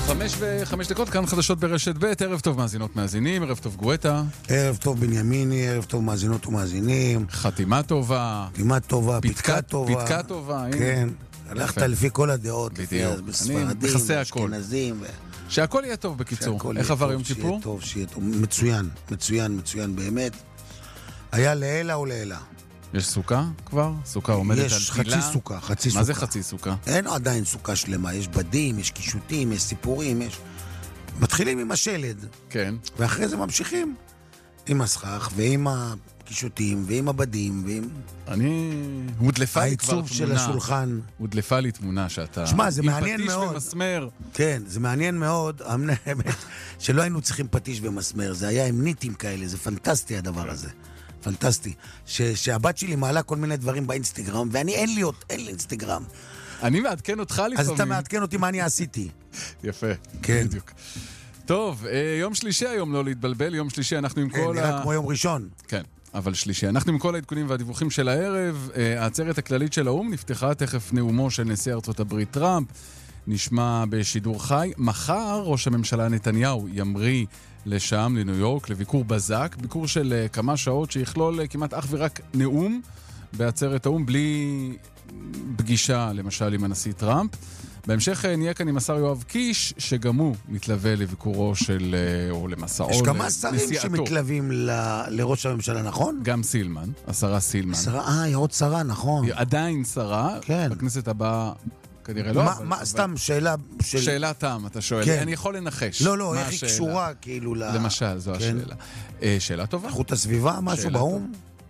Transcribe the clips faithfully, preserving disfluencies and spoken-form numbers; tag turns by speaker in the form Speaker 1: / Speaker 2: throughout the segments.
Speaker 1: חמש וחמש דקות, כאן חדשות ברשת ב', ערב טוב מאזינות מאזינים, ערב טוב גואטה.
Speaker 2: ערב טוב בנימיני, ערב טוב מאזינות ומאזינים.
Speaker 1: חתימה טובה.
Speaker 2: חתימה טובה, פתקה טובה.
Speaker 1: פתקה טובה, הנה.
Speaker 2: כן, הלכת לפי כל הדעות.
Speaker 1: בדיוק. אני מכסה הכל. שהכל יהיה טוב בקיצור. איך עבר יום כיפור?
Speaker 2: שיהיה טוב, שיהיה טוב. מצוין, מצוין, מצוין באמת. היה לילה או לילה.
Speaker 1: יש סוכה כבר? סוכה עומדת על תילה?
Speaker 2: יש חצי סוכה, חצי סוכה.
Speaker 1: מה זה חצי סוכה?
Speaker 2: אין עדיין סוכה שלמה, יש בדים, יש קישוטים, יש סיפורים, יש... מתחילים עם השלד.
Speaker 1: כן.
Speaker 2: ואחרי זה ממשיכים עם הסכך ועם הקישוטים ועם הבדים ועם...
Speaker 1: אני... הודלפה לי כבר תמונה.
Speaker 2: העיצוב של השולחן.
Speaker 1: הודלפה לי תמונה שאתה...
Speaker 2: שמה, זה מעניין מאוד.
Speaker 1: עם פטיש ומסמר.
Speaker 2: כן, זה מעניין מאוד. האמת, שלא היינו צריכים פטיש ומסמר. זה היה עם ניטים כאלה, זה פנטסטי הדבר הזה. פנטסטי. ש- שהבת שלי מעלה כל מיני דברים באינסטגרם, ואני אין לי עוד, אין לי אינסטגרם.
Speaker 1: אני מעדכן אותך לפעמים.
Speaker 2: אז אתה מעדכן אותי מה אני עשיתי.
Speaker 1: יפה.
Speaker 2: כן.
Speaker 1: בדיוק. טוב, יום שלישי היום, לא להתבלבל, יום שלישי אנחנו עם
Speaker 2: כן,
Speaker 1: כל
Speaker 2: נראה
Speaker 1: ה...
Speaker 2: כמו יום ראשון.
Speaker 1: כן, אבל שלישי. אנחנו עם כל העדכונים והדיווחים של הערב. העצרת הכללית של האום נפתחה, תכף נאומו של נשיא ארצות הברית טראמפ. נשמע בשידור חי. מחר ראש הממשלה נתניהו ימריא לשם, לניו יורק, לביקור בזק, ביקור של כמה שעות שיכלול כמעט אך ורק נאום בעצרת האום, בלי פגישה, למשל, עם הנשיא טראמפ. בהמשך נהיה כאן עם השר יואב קיש, שגם הוא מתלווה לביקורו של, או למסעו,
Speaker 2: יש כמה שרים
Speaker 1: לנסיעתו.
Speaker 2: שמתלווים ל... לראש הממשלה, נכון?
Speaker 1: גם סילמן, השרה סילמן.
Speaker 2: שרה, אה, היא עוד שרה, נכון.
Speaker 1: היא עדיין שרה,
Speaker 2: כן.
Speaker 1: בכנסת הבאה כנראה לא.
Speaker 2: מה,
Speaker 1: אבל,
Speaker 2: מה,
Speaker 1: אבל...
Speaker 2: סתם שאלה... של...
Speaker 1: שאלה תם, אתה שואל.
Speaker 2: כן.
Speaker 1: אני יכול לנחש.
Speaker 2: לא, לא, איך
Speaker 1: השאלה?
Speaker 2: היא קשורה, כאילו, ל...
Speaker 1: למשל, זו
Speaker 2: כן.
Speaker 1: השאלה. אה, שאלה טובה.
Speaker 2: איכות הסביבה, משהו באום?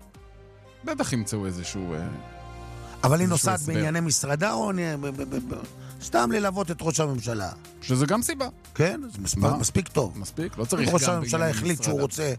Speaker 1: בטח ימצאו איזשהו... אה...
Speaker 2: אבל היא נוסעת
Speaker 1: הסבר.
Speaker 2: בענייני משרדה, או... ב- ב- ב- סתם ללוות את ראש הממשלה.
Speaker 1: שזה גם סיבה.
Speaker 2: כן, זה מספיק, מספיק טוב.
Speaker 1: מספיק, לא צריך גם
Speaker 2: ראש
Speaker 1: בענייני
Speaker 2: הממשלה החליט
Speaker 1: משרדה.
Speaker 2: שהוא רוצה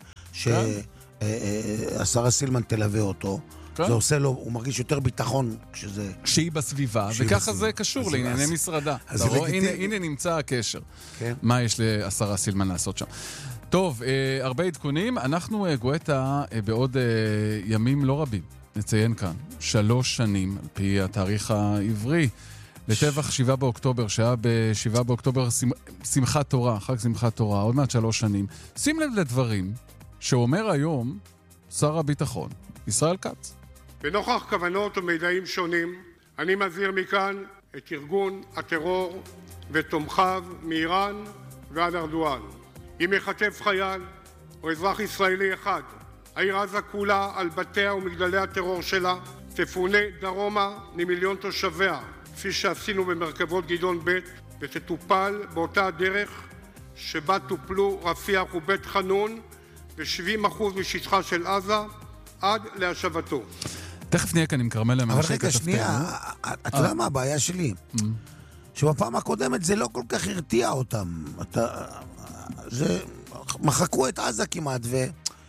Speaker 2: שהשרה סילמן תלווה אותו.
Speaker 1: כן.
Speaker 2: זה עושה לו, הוא מרגיש יותר ביטחון כשזה...
Speaker 1: שהיא בסביבה,
Speaker 2: שהיא
Speaker 1: וככה
Speaker 2: בסביבה.
Speaker 1: זה קשור
Speaker 2: אז-
Speaker 1: לענייני
Speaker 2: אז-
Speaker 1: משרדה.
Speaker 2: אז
Speaker 1: אתה
Speaker 2: זה
Speaker 1: רואה? הנה,
Speaker 2: לגיטימי.
Speaker 1: הנה נמצא הקשר.
Speaker 2: כן.
Speaker 1: מה יש לשרה סילמן לעשות שם. טוב, אה, הרבה עדכונים. אנחנו, אה, גואטה, אה, בעוד אה, ימים לא רבים, נציין כאן, שלוש שנים, על פי התאריך העברי, לטבח שבעה באוקטובר, שהיה בשבעה באוקטובר שמחת תורה, חג שמחת תורה, עוד מעט שלוש שנים. שים לב לדברים שאומר היום שר הביטחון, ישראל כץ.
Speaker 3: בנוכח כוונות ומידעים שונים, אני מזהיר מכאן את ארגון הטרור ותומכיו מאיראן ועד ארדואן. אם יחטף חייל או אזרח ישראלי אחד, העיר עזה כולה על בתיה ומגדלי הטרור שלה תפונה דרומה ממיליון תושביה, כפי שעשינו במרכבות גדעון ב', ותטופל באותה הדרך שבה טופלו רפיח ובית חנון ב-שבעים אחוז משטחה של עזה עד להשבתו.
Speaker 1: תכף נהיה כאן עם כרמלה
Speaker 2: אבל
Speaker 1: מנשה
Speaker 2: רגע, שנייה, אתה יודע מה הבעיה שלי? שבפעם הקודמת זה לא כל כך הרתיע אותם. אתה... זה... מחקו את עזה כמעט, ו...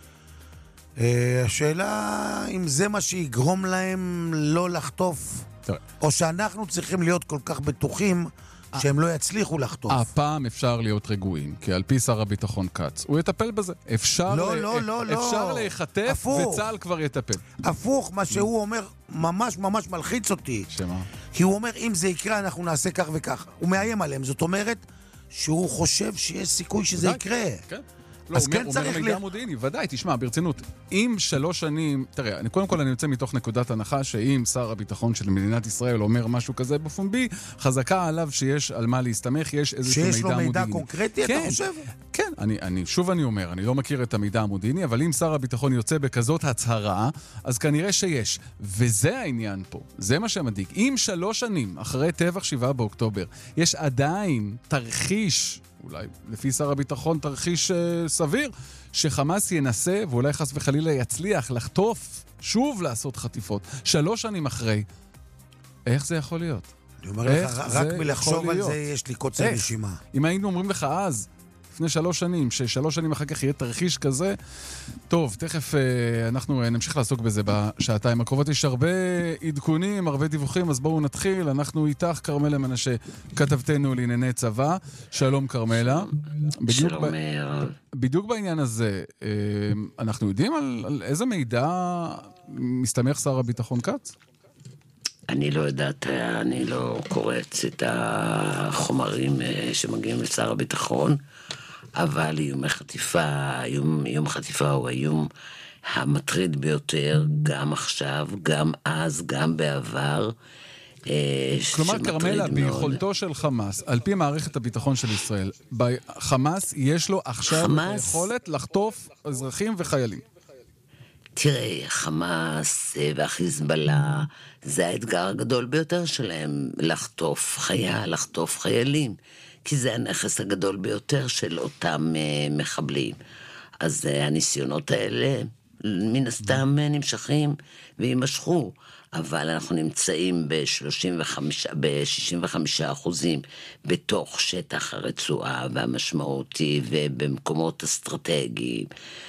Speaker 2: השאלה אם זה מה שיגרום להם לא לחטוף, או שאנחנו צריכים להיות כל כך בטוחים שהם לא יצליחו לחטוף.
Speaker 1: הפעם אפשר להיות רגועים, כי על פי שר הביטחון כץ, הוא יטפל בזה. אפשר,
Speaker 2: לא, לא, לא, לא.
Speaker 1: אפשר להיחטף,
Speaker 2: הפוך.
Speaker 1: וצה"ל כבר יטפל.
Speaker 2: הפוך, מה שהוא אומר ממש ממש מלחיץ אותי.
Speaker 1: שמה?
Speaker 2: כי הוא אומר, אם זה יקרה, אנחנו נעשה כך וכך. הוא מאיים עליהם, זאת אומרת שהוא חושב שיש סיכוי שזה
Speaker 1: ודאי.
Speaker 2: יקרה.
Speaker 1: כן. לא,
Speaker 2: אז
Speaker 1: הוא
Speaker 2: כן
Speaker 1: אומר,
Speaker 2: צריך
Speaker 1: אומר מידע
Speaker 2: ל-
Speaker 1: מודיעיני, ודאי, תשמע, ברצינות, אם שלוש שנים, תראה, אני, קודם כל אני יוצא מתוך נקודת הנחה שאם שר הביטחון של מדינת ישראל אומר משהו כזה בפומבי, חזקה עליו שיש על מה להסתמך, יש איזשהו מידע
Speaker 2: שיש
Speaker 1: מודיעיני.
Speaker 2: לו מידע קונקרטי,
Speaker 1: כן,
Speaker 2: אתה חושב?
Speaker 1: כן, אני, אני, שוב אני אומר, אני לא מכיר את המידע המודיעיני, אבל אם שר הביטחון יוצא בכזאת הצהרה, אז כנראה שיש. וזה העניין פה, זה מה שמדאיג. אם שלוש שנים אחרי טבח שבעה באוקטובר, יש עדיין תרחיש, אולי לפי שר הביטחון תרחיש uh, סביר, שחמאס ינסה, ואולי חס וחלילה יצליח לחטוף, שוב לעשות חטיפות, שלוש שנים אחרי, איך זה יכול להיות?
Speaker 2: אני אומר לך, רק מלחשוב על זה יש לי קוצר נשימה.
Speaker 1: אם היינו אומרים לך אז, לפני שלוש שנים, ששלוש שנים אחר כך יהיה תרחיש כזה, טוב, תכף אה, אנחנו אה, נמשיך לעסוק בזה בשעתיים הקרובות. יש הרבה עדכונים, הרבה דיווחים, אז בואו נתחיל. אנחנו איתך, כרמלה מנשה, כתבתנו לענייני צבא. שלום, כרמלה. בדיוק
Speaker 4: שלום.
Speaker 1: ב... בדיוק בעניין הזה, אה, אנחנו יודעים על, על איזה מידע מסתמך שר הביטחון כץ?
Speaker 4: אני לא יודעת, אני לא קוראת את החומרים שמגיעים לשר הביטחון, אבל איום חטיפה, איום, איום חטיפה הוא איום המטריד ביותר, גם עכשיו, גם אז, גם בעבר.
Speaker 1: כלומר, קרמלה, ביכולתו של חמאס, על פי מערכת הביטחון של ישראל, חמאס יש לו עכשיו חמאס... יכולת לחטוף אזרחים וחיילים.
Speaker 4: תראה, חמאס והחיזבאללה, זה האתגר הגדול ביותר שלהם, לחטוף חיה, לחטוף חיילים, כי זה הנכס הגדול ביותר של אותם מחבלים. אז הניסיונות האלה מן הסתם נמשכים וימשכו, אבל אנחנו נמצאים ב-שלושים וחמישה, ב-שישים וחמישה אחוזים בתוך שטח הרצועה והמשמעותי ובמקומות אסטרטגיים,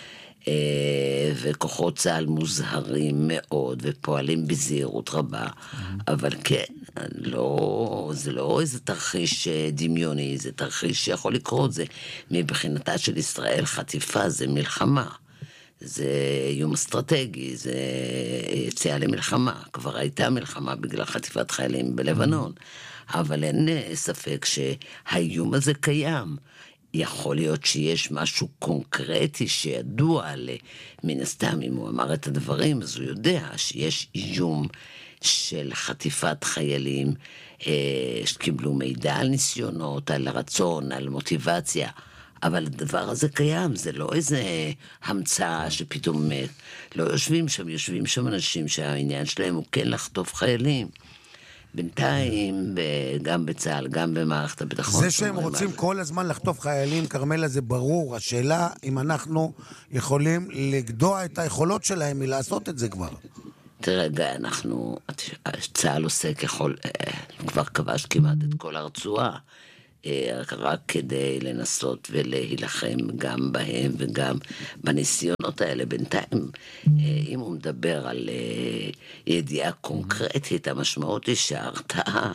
Speaker 4: וכוחות צה"ל מוזהרים מאוד ופועלים בזהירות רבה, אבל כן, לא, זה לא איזה תרחיש דמיוני, זה תרחיש שיכול לקרות. זה מבחינתה של ישראל חטיפה, זה מלחמה, זה איום אסטרטגי, זה יציאה למלחמה. כבר הייתה מלחמה בגלל חטיפת חיילים בלבנון, אבל אין ספק שהאיום הזה קיים. יכול להיות שיש משהו קונקרטי שידוע מן הסתם, אם הוא אמר את הדברים, אז הוא יודע שיש איום של חטיפת חיילים, שקיבלו מידע על ניסיונות, על רצון, על מוטיבציה, אבל הדבר הזה קיים, זה לא איזה המצאה שפתאום לא יושבים שם, יושבים שם אנשים שהעניין שלהם הוא כן לחטוף חיילים. בינתיים, גם בצה"ל, גם במערכת הביטחון.
Speaker 2: זה שהם רוצים כל הזמן לחטוף חיילים, קרמלה, זה ברור. השאלה אם אנחנו יכולים לגדוע את היכולות שלהם מלעשות את זה כבר.
Speaker 4: תרגע, אנחנו, צה"ל עושה ככל, כבר כבש כמעט את כל הרצועה, רק כדי לנסות ולהילחם גם בהם וגם בניסיונות האלה. בינתיים, אם הוא מדבר על ידיעה קונקרטית, המשמעות היא שההרתעה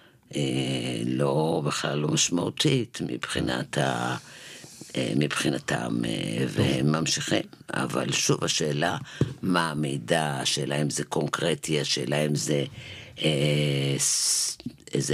Speaker 4: לא, בכלל לא משמעותית מבחינת ה... מבחינתם, והם ממשיכים. אבל שוב השאלה, מה המידע, השאלה אם זה קונקרטי, השאלה אם זה איזה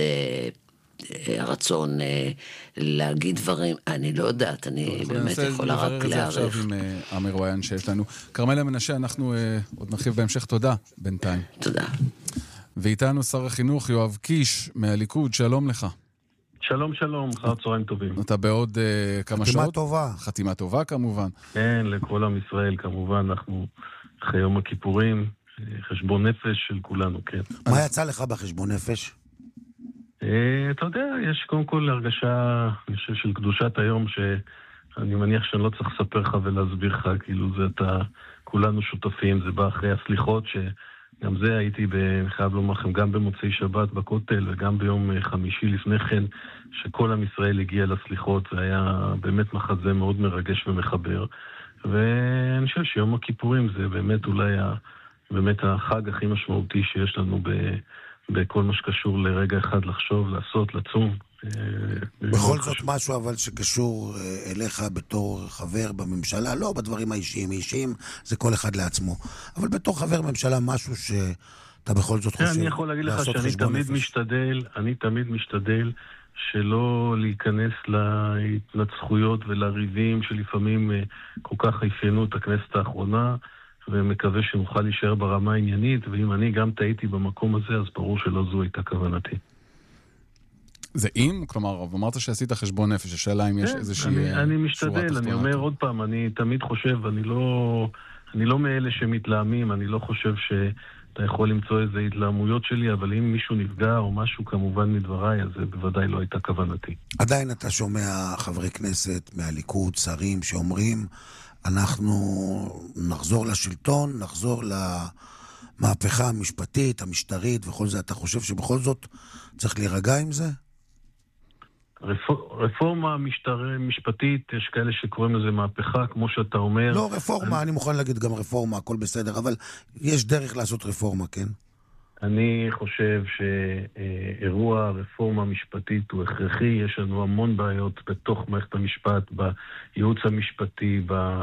Speaker 4: הרצון להגיד דברים, אני לא יודעת, אני באמת יכולה רק להעריך.
Speaker 1: עכשיו עם המרואיין שיש לנו. קרמלה מנשה, אנחנו עוד נרחיב בהמשך. תודה בינתיים.
Speaker 4: תודה.
Speaker 1: ואיתנו שר החינוך יואב קיש מהליכוד, שלום לך.
Speaker 5: שלום שלום, אחר צהריים טובים.
Speaker 1: אתה בעוד uh, כמה שעות?
Speaker 2: חתימה טובה.
Speaker 1: חתימה טובה כמובן.
Speaker 5: כן, לכל עם ישראל כמובן, אנחנו אחרי יום הכיפורים, חשבון נפש של כולנו, כן.
Speaker 2: מה יצא לך בחשבון נפש?
Speaker 5: Uh, אתה יודע, יש קודם כל הרגשה, אני חושב, של קדושת היום, שאני מניח שאני לא צריך לספר לך ולהסביר לך, כאילו זה אתה, כולנו שותפים, זה בא אחרי הסליחות ש... גם זה הייתי, אני חייב לומר לכם, גם במוצאי שבת בכותל וגם ביום חמישי לפני כן, שכל עם ישראל הגיע לסליחות, זה היה באמת מחזה מאוד מרגש ומחבר. ואני חושב שיום הכיפורים זה באמת אולי ה, באמת החג הכי משמעותי שיש לנו ב, בכל מה שקשור לרגע אחד לחשוב, לעשות, לצום.
Speaker 2: בכל זאת משהו אבל שקשור אליך בתור חבר בממשלה, לא בדברים האישיים, אישיים זה כל אחד לעצמו, אבל בתור חבר ממשלה משהו שאתה בכל זאת חושב לעשות חשבון נפש.
Speaker 5: אני יכול להגיד לך שאני תמיד משתדל, אני תמיד משתדל שלא להיכנס להתנצחויות ולריבים שלפעמים כל כך חייפנו את הכנסת האחרונה, ומקווה שנוכל להישאר ברמה העניינית, ואם אני גם טעיתי במקום הזה, אז ברור שלא זו הייתה כוונתי.
Speaker 1: זה אם? כלומר, אמרת שעשית חשבון נפש, השאלה אם יש איזושהי שורה תחתונה.
Speaker 5: אני משתדל, אני אומר עוד פעם, אני תמיד חושב, אני לא, אני לא מאלה שמתלהמים, אני לא חושב שאתה יכול למצוא איזה התלהמויות שלי, אבל אם מישהו נפגע או משהו כמובן מדבריי, אז זה בוודאי לא הייתה כוונתי.
Speaker 2: עדיין אתה שומע חברי כנסת מהליכוד, שרים שאומרים, אנחנו נחזור לשלטון, נחזור למהפכה המשפטית, המשטרית וכל זה. אתה חושב שבכל זאת צריך להירגע עם זה?
Speaker 5: רפורמה משטר, משפטית, יש כאלה שקוראים לזה מהפכה, כמו שאתה אומר.
Speaker 2: לא, רפורמה, אני... אני מוכן להגיד גם רפורמה, הכל בסדר, אבל יש דרך לעשות רפורמה, כן?
Speaker 5: אני חושב שאירוע רפורמה משפטית הוא הכרחי, יש לנו המון בעיות בתוך מערכת המשפט, בייעוץ המשפטי,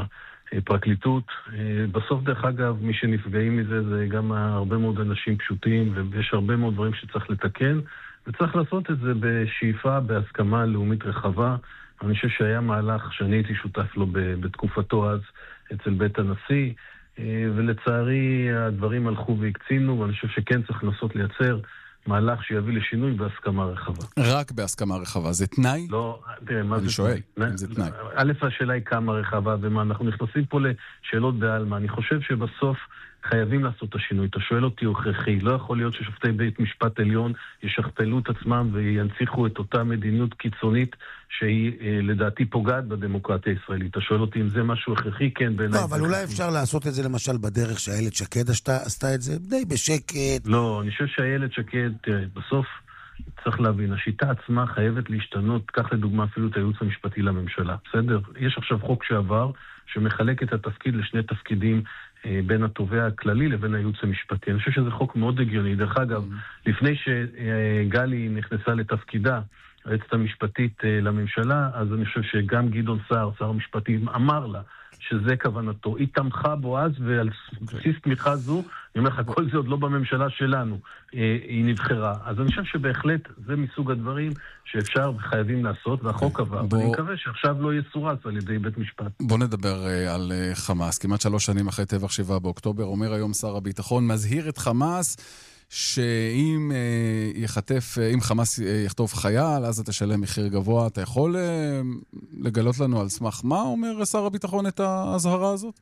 Speaker 5: פרקליטות. בסוף, דרך אגב, מי שנפגעים מזה זה גם הרבה מאוד אנשים פשוטים, ויש הרבה מאוד דברים שצריך לתקן, וצריך לעשות את זה בשאיפה, בהסכמה לאומית רחבה. אני חושב שהיה מהלך שאני הייתי שותף לו בתקופתו אז אצל בית הנשיא, ולצערי הדברים הלכו והקצינו, ואני חושב שכן צריך לנסות לייצר מהלך שיביא לשינוי בהסכמה רחבה.
Speaker 1: רק בהסכמה רחבה. זה תנאי?
Speaker 5: לא, תראה, מה זה?
Speaker 1: אני שואל, אם זה תנאי.
Speaker 5: א', השאלה היא כמה רחבה ומה. אנחנו נכנסים פה לשאלות בעלמא. אני חושב שבסוף חייבים לעשות את השינוי. אתה שואל אותי הוכרחי. לא יכול להיות ששופטי בית משפט עליון ישכפלו את עצמם וינציחו את אותה מדיניות קיצונית שהיא לדעתי פוגעת בדמוקרטיה הישראלית. אתה שואל אותי אם זה משהו הכרחי? כן, בעיניי.
Speaker 2: לא, אבל אולי אפשר לעשות את זה למשל בדרך שהילד שקד עשתה את זה די בשקט.
Speaker 5: לא, אני חושב שהילד שקד, תראה, בסוף צריך להבין, השיטה עצמה חייבת להשתנות, כך לדוגמה אפילו את הייעוץ המשפטי לממשלה. בסדר? יש עכשיו חוק שעבר שמחלק את התפקיד לשני תפקידים בין התובע הכללי לבין הייעוץ המשפטי. אני חושב שזה חוק מאוד הגיוני. דרך אגב, לפני שגלי נכנסה לתפקידה, היועצת המשפטית לממשלה, אז אני חושב שגם גדעון סער, שר המשפטים, אמר לה שזה כוונתו. היא תמכה בו אז, ועל בסיס תמיכה זו, אני אומר לך, כל זה עוד לא בממשלה שלנו, היא נבחרה. אז אני חושב שבהחלט זה מסוג הדברים שאפשר וחייבים לעשות, והחוק עבר. בוא... ואני מקווה שעכשיו לא יסורס על ידי בית משפט.
Speaker 1: בוא נדבר על חמאס. כמעט שלוש שנים אחרי טבח שבעה באוקטובר, אומר היום שר הביטחון, מזהיר את חמאס, שאם יחטף, אם חמאס יחטוף חייל, אז אתה תשלם מחיר גבוה. אתה יכול לגלות לנו על סמך מה אומר שר הביטחון את ההזהרה הזאת?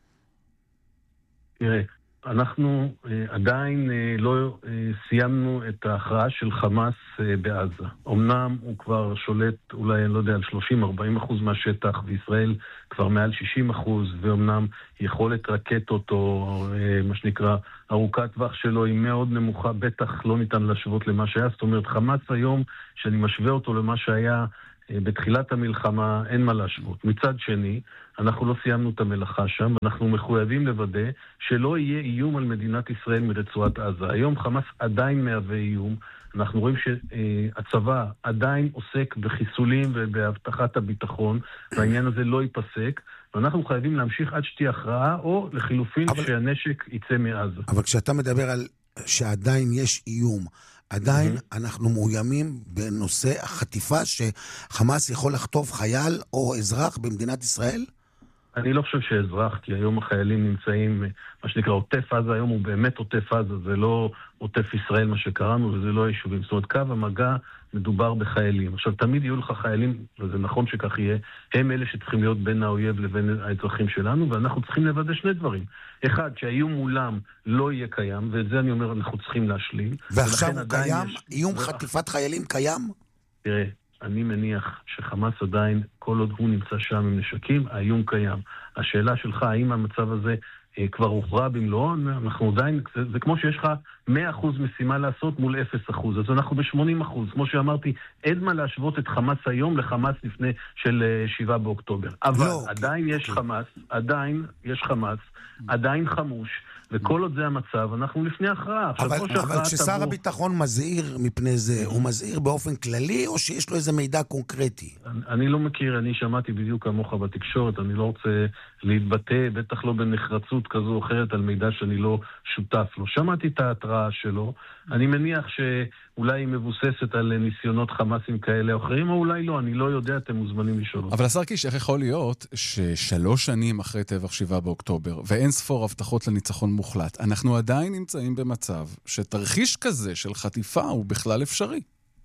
Speaker 5: תראה, אנחנו עדיין לא סיימנו את ההכרעה של חמאס בעזה. אמנם הוא כבר שולט אולי, אני לא יודע, על שלושים ארבעים אחוז מהשטח, וישראל כבר מעל שישים אחוז, ואומנם יכולת רקטות או מה שנקרא ארוכת טווח שלו היא מאוד נמוכה, בטח לא ניתן להשוות למה שהיה. זאת אומרת, חמאס היום, שאני משווה אותו למה שהיה בתחילת המלחמה, אין מה להשוות. מצד שני, אנחנו לא סיימנו את המלאכה שם, אנחנו מחויבים לוודא שלא יהיה איום על מדינת ישראל מרצועת עזה. היום חמאס עדיין מהווה איום. אנחנו רואים שהצבא עדיין עוסק בחיסולים ובהבטחת הביטחון, והעניין הזה לא ייפסק, ואנחנו חייבים להמשיך עד שתהיה הכרעה, או לחילופין אבל... שהנשק יצא מעזה.
Speaker 2: אבל כשאתה מדבר על שעדיין יש איום, עדיין mm-hmm. אנחנו מאוימים בנושא החטיפה שחמאס יכול לחטוף חייל או אזרח במדינת ישראל?
Speaker 5: אני לא חושב שאזרח, כי היום החיילים נמצאים, מה שנקרא, עוטף עזה, היום הוא באמת עוטף עזה, זה לא עוטף ישראל מה שקראנו, וזה לא היישובים. זאת אומרת, קו המגע מדובר בחיילים. עכשיו, תמיד יהיו לך חיילים, וזה נכון שכך יהיה, הם אלה שצריכים להיות בין האויב לבין האזרחים שלנו, ואנחנו צריכים לוודא שני דברים. אחד, שהאיום מולם לא יהיה קיים, ואת זה אני אומר, אנחנו צריכים להשלים.
Speaker 2: ועכשיו הוא קיים? יש... איום חטיפת חיילים קיים?
Speaker 5: תראה, אני מניח שחמאס עדיין, כל עוד הוא נמצא שם עם נשקים, האיום קיים. השאלה שלך, האם המצב הזה אה, כבר הוכרע במלואו, אנחנו עדיין, זה, זה כמו שיש לך מאה אחוז משימה לעשות מול אפס אחוז, אז אנחנו ב-שמונים אחוז. כמו שאמרתי, אין מה להשוות את חמאס היום לחמאס לפני של אה, שבעה באוקטובר. אבל לא, עדיין okay. יש okay. חמאס, עדיין יש חמאס, עדיין חמוש, וכל עוד זה המצב, אנחנו לפני הכרעה.
Speaker 2: אבל, אבל כששר תבוא... הביטחון מזהיר מפני זה, הוא מזהיר באופן כללי, או שיש לו איזה מידע קונקרטי?
Speaker 5: אני, אני לא מכיר, אני שמעתי בדיוק כמוך בתקשורת, אני לא רוצה להתבטא, בטח לא בנחרצות כזו או אחרת, על מידע שאני לא שותף לו. שמעתי את ההתראה שלו, אני מניח שאולי היא מבוססת על ניסיונות חמאסים כאלה או אחרים, או אולי לא, אני לא יודע, אתם מוזמנים לשאול.
Speaker 1: אבל השר קיש, איך יכול להיות ששלוש שנים אחרי טבח שבעה באוקטובר, ואין ספור הבטחות לניצחון מוחלט, אנחנו עדיין נמצאים במצב שתרחיש כזה של חטיפה הוא בכלל אפשרי?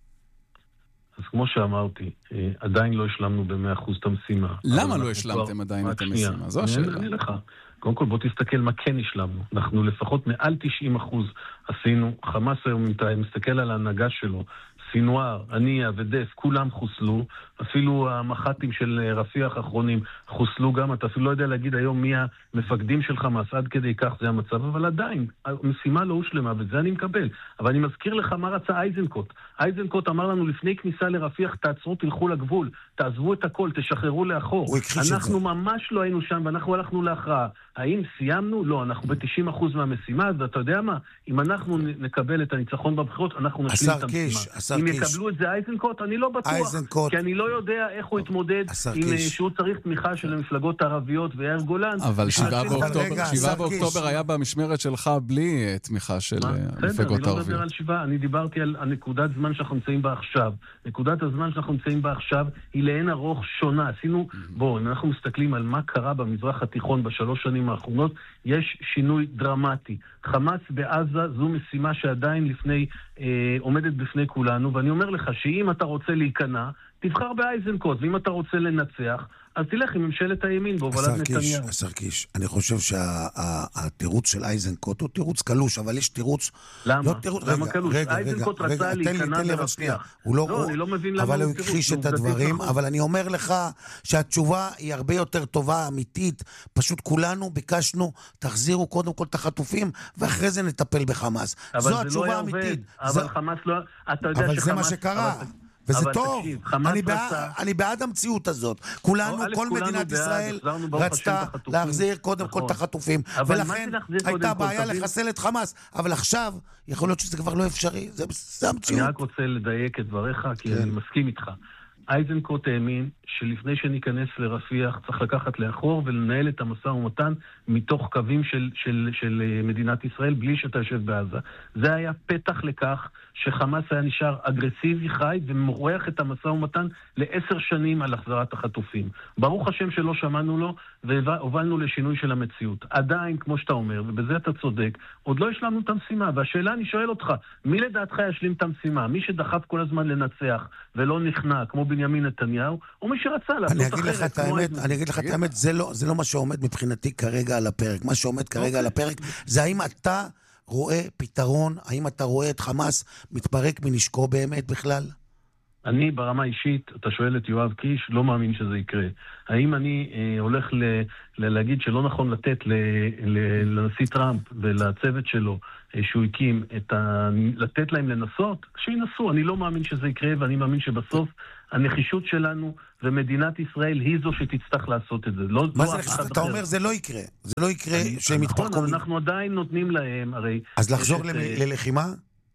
Speaker 5: אז כמו שאמרתי, עדיין לא השלמנו ב-מאה אחוז את המשימה.
Speaker 1: למה לא השלמתם עדיין את המשימה? זו השאלה.
Speaker 5: אני לך. קודם כל בוא תסתכל מה כן השלמנו. אנחנו לפחות מעל תשעים אחוז עשינו. חמאס היום מסתכל על ההנהגה שלו. סינואר, עניה ודף, כולם חוסלו. אפילו המח"טים של רפיח האחרונים חוסלו גם. אתה אפילו לא יודע להגיד היום מי המפקדים של חמאס. עד כדי כך זה המצב. אבל עדיין, המשימה לא הושלמה, וזה אני מקבל. אבל אני מזכיר לך מה רצה אייזנקוט. אייזנקוט אמר לנו לפני כניסה לרפיח, תעצרו, תלכו לגבול. תעזבו את הכל, תשחררו לאחור. אנחנו ממש לא היינו שם, ואנחנו הלכנו להכרעה. האם סיימנו? לא, אנחנו ב-תשעים אחוז מהמשימה, ואתה יודע מה? אם אנחנו נקבל את הניצחון בבחירות, אנחנו נשלים את המשימה. אם אם יקבלו את זה אייזנקוט, אני לא בטוח, כי אני לא יודע איך הוא יתמודד עם שהוא צריך תמיכה של המפלגות הערביות ויאיר גולן.
Speaker 1: אבל שבעה באוקטובר היה במשמרת שלך בלי תמיכה של המפלגות הערביות.
Speaker 5: אני לא מדבר על שבעה, אני דיברתי על הנקודת זמן שאנחנו נמצאים בה עכשיו. נקודת הזמן שאנחנו נמצאים בה עכשיו היא לאין ארוך שונה. עשינו, בואו, אם אנחנו מסתכלים על מה קרה במזרח התיכון בשלוש שנים האחרונות, יש שינוי דרמטי. חמאס בעזה זו משימה שעדיין לפני, אה, עומדת בפני כולנו, ואני אומר לך שאם אתה רוצה להיכנע, תבחר באייזנקוט, ואם אתה רוצה לנצח, אז תלך עם ממשלת הימין בהובלת נתניהו.
Speaker 2: השר קיש, אני חושב שהתירוץ של אייזנקוט הוא תירוץ קלוש, אבל יש תירוץ...
Speaker 5: למה? למה קלוש? אייזנקוט רצה להיכנע ורצח.
Speaker 2: לא, אני לא מבין למה הוא תירוץ. אבל הוא הכחיש את הדברים, אבל אני אומר לך שהתשובה היא הרבה יותר טובה, אמיתית. פשוט כולנו ביקשנו, תחזירו קודם כל את החטופים, ואחרי זה נטפל בחמאס. זו התשובה האמיתית.
Speaker 5: אבל חמאס לא...
Speaker 2: אבל זה מה שקרה. וזה טוב, אני, בעד, אני בעד המציאות הזאת. כולנו, כל מדינת ישראל רצתה להחזיר קודם כל את החטופים, ולכן הייתה בעיה לחסל את חמאס, אבל עכשיו יכול להיות שזה כבר לא אפשרי, זה המציאות.
Speaker 5: אני רק רוצה לדייק את דבריך, כי אני מסכים איתך. אייזנקוט האמין שלפני שניכנס לרפיח צריך לקחת לאחור ולנהל את המשא ומתן מתוך קווים של, של, של מדינת ישראל בלי שאתה יושב בעזה. זה היה פתח לכך שחמאס היה נשאר אגרסיבי חי ומורח את המשא ומתן לעשר שנים על החזרת החטופים. ברוך השם שלא שמענו לו והובלנו לשינוי של המציאות. עדיין, כמו שאתה אומר, ובזה אתה צודק, עוד לא השלמנו את המשימה. והשאלה, אני שואל אותך, מי לדעתך ישלים את המשימה? מי שדחף כל הזמן לנצח ולא נכנע, כמו בנימין נתניהו, או מי שרצה לעשות אחרת?
Speaker 2: אני אגיד לך את האמת, אני אגיד לך את האמת, זה לא, זה לא מה שעומד מבחינתי כרגע על הפרק. מה שעומד כרגע על הפרק, זה האם אתה רואה פתרון, האם אתה רואה את חמאס מתפרק מנשקו באמת בכלל?
Speaker 5: אני ברמה אישית, אתה שואל את יואב קיש, לא מאמין שזה יקרה. האם אני אה, הולך ל, ל, להגיד שלא נכון לתת ל, ל, לנשיא טראמפ ולצוות שלו אה, שהוא הקים, את ה, לתת להם לנסות? שינסו, אני לא מאמין שזה יקרה, ואני מאמין שבסוף הנחישות שלנו ומדינת ישראל היא זו שתצטרך לעשות את זה. לא,
Speaker 2: מה
Speaker 5: לא
Speaker 2: זה נחישות? אתה אומר זה לא יקרה. זה לא יקרה שהם יתפרקו.
Speaker 5: נכון, אנחנו עדיין נותנים להם, הרי...
Speaker 2: אז לחזור את, ללחימה?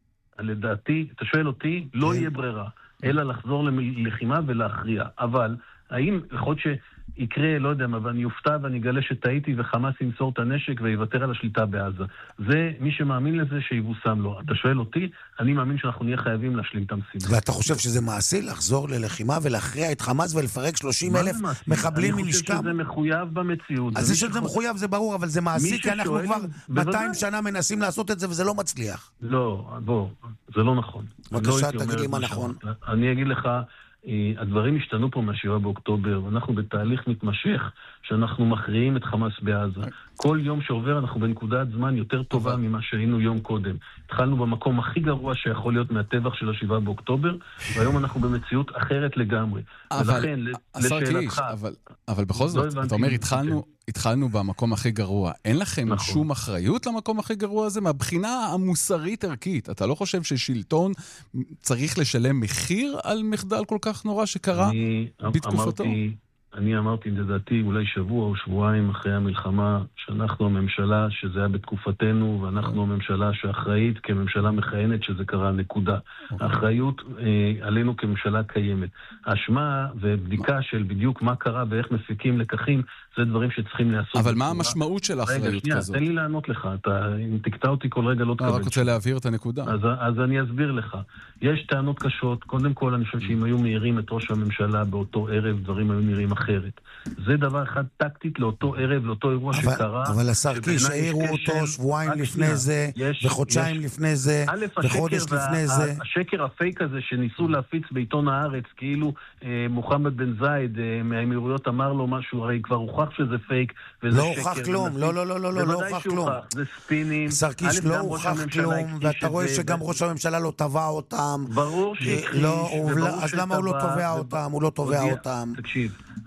Speaker 5: לדעתי, אתה שואל אותי, לא יהיה ברירה. אלא לחזור ללחימה ולהכריע. אבל האם יכול להיות שיקרה, לא יודע מה, ואני אופתע ואני אגלה שטעיתי וחמאס ימסור את הנשק ויוותר על השליטה בעזה. זה מי שמאמין לזה שיבוסם לו. אתה שואל אותי, אני מאמין שאנחנו נהיה חייבים להשלים את המשימה.
Speaker 2: ואתה חושב שזה מעשי לחזור ללחימה ולהכריע את חמאס ולפרק שלושים אלף מחבלים מנשקם?
Speaker 5: אני חושב שזה מחויב במציאות.
Speaker 2: אז זה שזה מחויב זה ברור, אבל זה מעשי כי אנחנו כבר מאתיים שנה מנסים לעשות את זה וזה לא מצליח.
Speaker 5: לא, בוא, זה לא נכון.
Speaker 2: בבקשה, תגיד לי מה נכון.
Speaker 5: אני אגיד לך, הדברים השתנו פה מהשבעה באוקטובר, ואנחנו בתהליך מתמשך שאנחנו מכריעים את חמאס בעזה. כל יום שעובר אנחנו בנקודת זמן יותר טובה ממה שהיינו יום קודם. התחלנו במקום הכי גרוע שיכול להיות מהטבח של השבעה באוקטובר, והיום אנחנו במציאות אחרת לגמרי. ולכן, לשאלתך...
Speaker 1: אבל בכל זאת, אתה אומר, התחלנו... התחלנו במקום הכי גרוע. אין לכם נכון. שום אחריות למקום הכי גרוע הזה? מהבחינה המוסרית ערכית, אתה לא חושב ששלטון צריך לשלם מחיר על מחדל כל כך נורא שקרה
Speaker 5: אני
Speaker 1: בתקופתו?
Speaker 5: אמרתי, אני אמרתי לדעתי אולי שבוע או שבועיים אחרי המלחמה, שאנחנו הממשלה, שזה היה בתקופתנו, ואנחנו הממשלה שאחראית כממשלה מכהנת שזה קרה, נקודה. האחריות אה, עלינו כממשלה קיימת. האשמה ובדיקה של בדיוק מה קרה ואיך מפיקים לקחים, זה דברים שצריכים לעשות.
Speaker 1: אבל מה המשמעות של האחריות כזאת?
Speaker 5: תן לי לענות לך, אתה, אם תקטע אותי כל רגע לא תקבל.
Speaker 1: אני רק רוצה להבהיר את הנקודה.
Speaker 5: אז, אז אני אסביר לך. יש טענות קשות, קודם כל אני חושב שאם היו מהירים את ראש הממשלה באותו ערב, דברים היו נראים אחרת. זה דבר אחד טקטית לאותו ערב, לאותו אירוע
Speaker 2: אבל,
Speaker 5: שקרה.
Speaker 2: אבל השר קיש, העירו אותו שבועיים לפני זה, יש, וחודשיים יש, לפני זה, וחודש לפני זה.
Speaker 5: השקר הפייק הזה שניסו להפיץ בעיתון הארץ, כאילו אה, מוחמד בן זייד אה, מהאמירויות אמר לו משהו, הרי כבר הוכח שזה פייק, וזה
Speaker 2: לא
Speaker 5: שקר.
Speaker 2: הוכח כלום, לא, לא, לא, לא, לא, לא הוכח כלום.
Speaker 5: זה ספינים.
Speaker 2: שר קיש לא הוכח כלום, ואתה רואה שגם ראש הממשלה לא טבע אותם.
Speaker 5: ברור שהכחיש.
Speaker 2: אז למה הוא לא תובע אותם? הוא לא תובע אותם.
Speaker 5: תקשיב,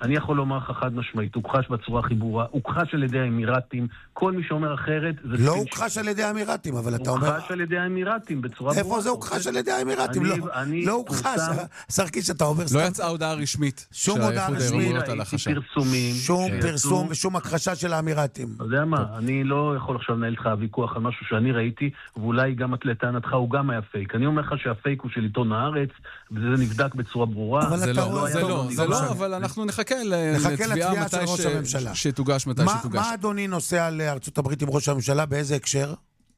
Speaker 5: אני יכול לומר לך חד משמעית, הוכחש בצורה הכי ברורה, הוכחש על ידי האמירתים, כל מי שאומר אחרת...
Speaker 2: לא הוכחש על ידי האמירתים, אבל אתה אומר...
Speaker 5: הוכחש על ידי האמירתים בצורה ברורה.
Speaker 2: איפה זה הוכחש על ידי האמירתים? לא הוכחש. סרקיש, אתה אומר...
Speaker 1: לא יצאה הודעה רשמית.
Speaker 2: שום הודעה רשמית. שום פרסום ושום הכחשה של האמירתים.
Speaker 5: אתה יודע מה, אני לא יכול עכשיו לנהל לך ויכוח על משהו שאני ראיתי, ואולי גם לטענתך הוא גם היה פייק. אני אומר לך שהפייק הוא של עיתון הארץ, וזה נבדק בצורה ברורה.
Speaker 1: זה לא, זה לא, זה לא, אבל אנחנו נחכה לתביעה מתי שתוגש, מתי שתוגש.
Speaker 2: מה אדוני נוסע לארצות הברית עם ראש הממשלה? באיזה הקשר?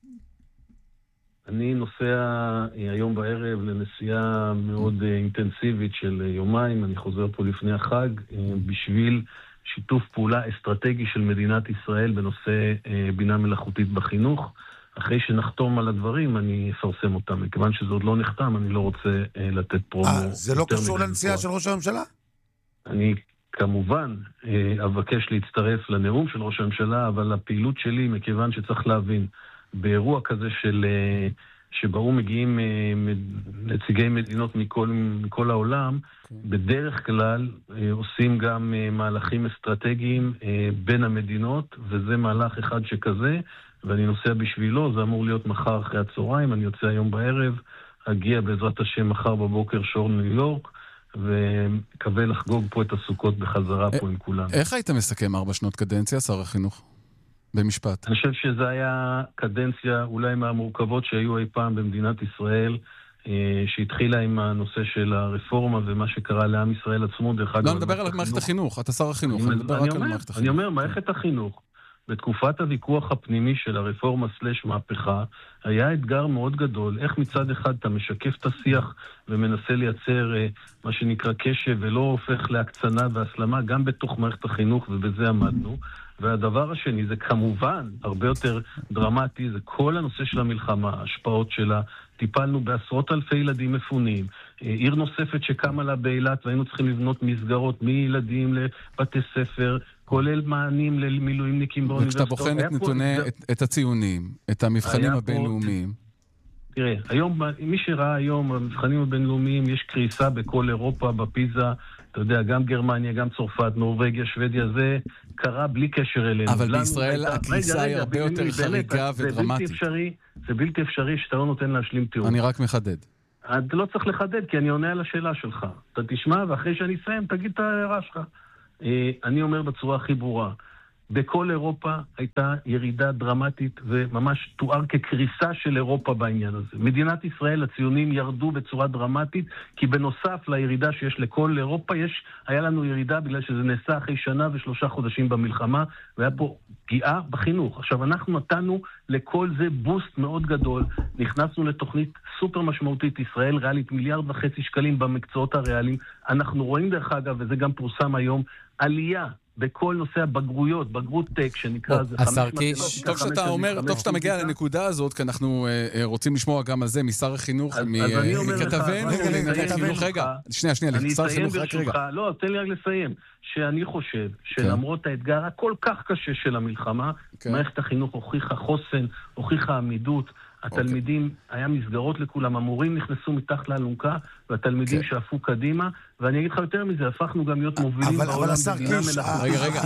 Speaker 5: אני נוסע היום בערב לנסיעה מאוד אינטנסיבית של יומיים, אני חוזר פה לפני החג, בשביל שיתוף פעולה אסטרטגי של מדינת ישראל בנושא בינה מלאכותית בחינוך. אחרי שנחתום על הדברים, אני אפרסם אותם. מכיוון שזה עוד לא נחתם, אני לא רוצה לתת פרומו.
Speaker 2: אה, זה לא קשור לנסיעה של ראש הממשלה?
Speaker 5: אני כמובן אבקש להצטרף לנאום של ראש הממשלה, אבל הפעילות שלי, מכיוון שצריך להבין, באירוע כזה של, שבאו מגיעים נציגי מדינות מכל, מכל העולם, okay. בדרך כלל עושים גם מהלכים אסטרטגיים בין המדינות, וזה מהלך אחד שכזה, ואני נוסע בשבילו, זה אמור להיות מחר אחרי הצהריים, אני יוצא היום בערב, אגיע בעזרת השם מחר בבוקר שור ניו יורק, וקווה לחגוג פה את הסוכות בחזרה פה עם כולם.
Speaker 1: איך היית מסכם ארבע שנות קדנציה, שר החינוך? במשפט.
Speaker 5: אני חושב שזה היה קדנציה אולי מהמורכבות שהיו אי פעם במדינת ישראל, שהתחילה עם הנושא של הרפורמה ומה שקרה לעם ישראל עצמו.
Speaker 1: לא, אני מדבר על מערכת החינוך, אתה שר החינוך, אני מדבר רק על מערכת החינוך.
Speaker 5: אני אומר, מערכת החינוך. בתקופת הוויכוח הפנימי של הרפורמה סלש מהפכה, היה אתגר מאוד גדול, איך מצד אחד אתה משקף את השיח ומנסה לייצר אה, מה שנקרא קשב ולא הופך להקצנה והסלמה גם בתוך מערכת החינוך, ובזה עמדנו. והדבר השני זה כמובן הרבה יותר דרמטי, זה כל הנושא של המלחמה, ההשפעות שלה. טיפלנו בעשרות אלפי ילדים מפונים, עיר נוספת שקמה לה באילת והיינו צריכים לבנות מסגרות מילדים לבתי ספר, כולל מענים למילואימניקים באוניברסיטאות.
Speaker 1: וכשאתה בוחן את נתוני, את, את הציונים, את המבחנים הבינלאומיים.
Speaker 5: תראה, היום, מי שראה היום, המבחנים הבינלאומיים, יש קריסה בכל אירופה, בפיזה, אתה יודע, גם גרמניה, גם צרפת, נורווגיה, שוודיה, זה קרה בלי קשר אלינו.
Speaker 1: אבל בישראל הקריסה היא הרבה יותר חריגה ודרמטית.
Speaker 5: זה בלתי אפשרי שאתה לא נותן להשלים תיאור.
Speaker 1: אני רק מחדד.
Speaker 5: אתה לא צריך לחדד, כי אני עונה על השאלה שלך. אתה תשמע, ואחרי שאני אסיים, תגיד את ההערה שלך. אני אומר בצורה הכי ברורה, בכל אירופה הייתה ירידה דרמטית וממש תואר כקריסה של אירופה בעניין הזה. מדינת ישראל, הציונים ירדו בצורה דרמטית, כי בנוסף לירידה שיש לכל אירופה, יש, היה לנו ירידה בגלל שזה נעשה אחרי שנה ושלושה חודשים במלחמה, והיה פה פגיעה בחינוך. עכשיו, אנחנו נתנו לכל זה בוסט מאוד גדול, נכנסנו לתוכנית סופר משמעותית, ישראל ריאלית, מיליארד וחצי שקלים במקצועות הריאליים. אנחנו רואים דרך אגב, וזה גם פורסם היום, עלייה בכל נושא הבגרויות, בגרות טק, שנקרא זה חמש מתמטיקה.
Speaker 1: טוב שאתה אומר, טוב שאתה מגיע לנקודה הזאת, כי אנחנו רוצים לשמוע גם על זה משר החינוך, מכתבנו לענייני חינוך. רגע, שנייה, שנייה, לשר החינוך, רק רגע.
Speaker 5: לא, תן לי רק לסיים. שאני חושב שלמרות האתגר הכל כך קשה של המלחמה, מערכת החינוך הוכיחה חוסן, הוכיחה עמידות, התלמידים, היה מסגרות לכולם, המורים נכנסו מתחת לאלונקה, והתלמידים שאפו קדימה, ואני אגיד לך יותר מזה, הפכנו גם להיות מובילים בעולם.
Speaker 2: אבל השר קיש,
Speaker 1: רגע, רגע,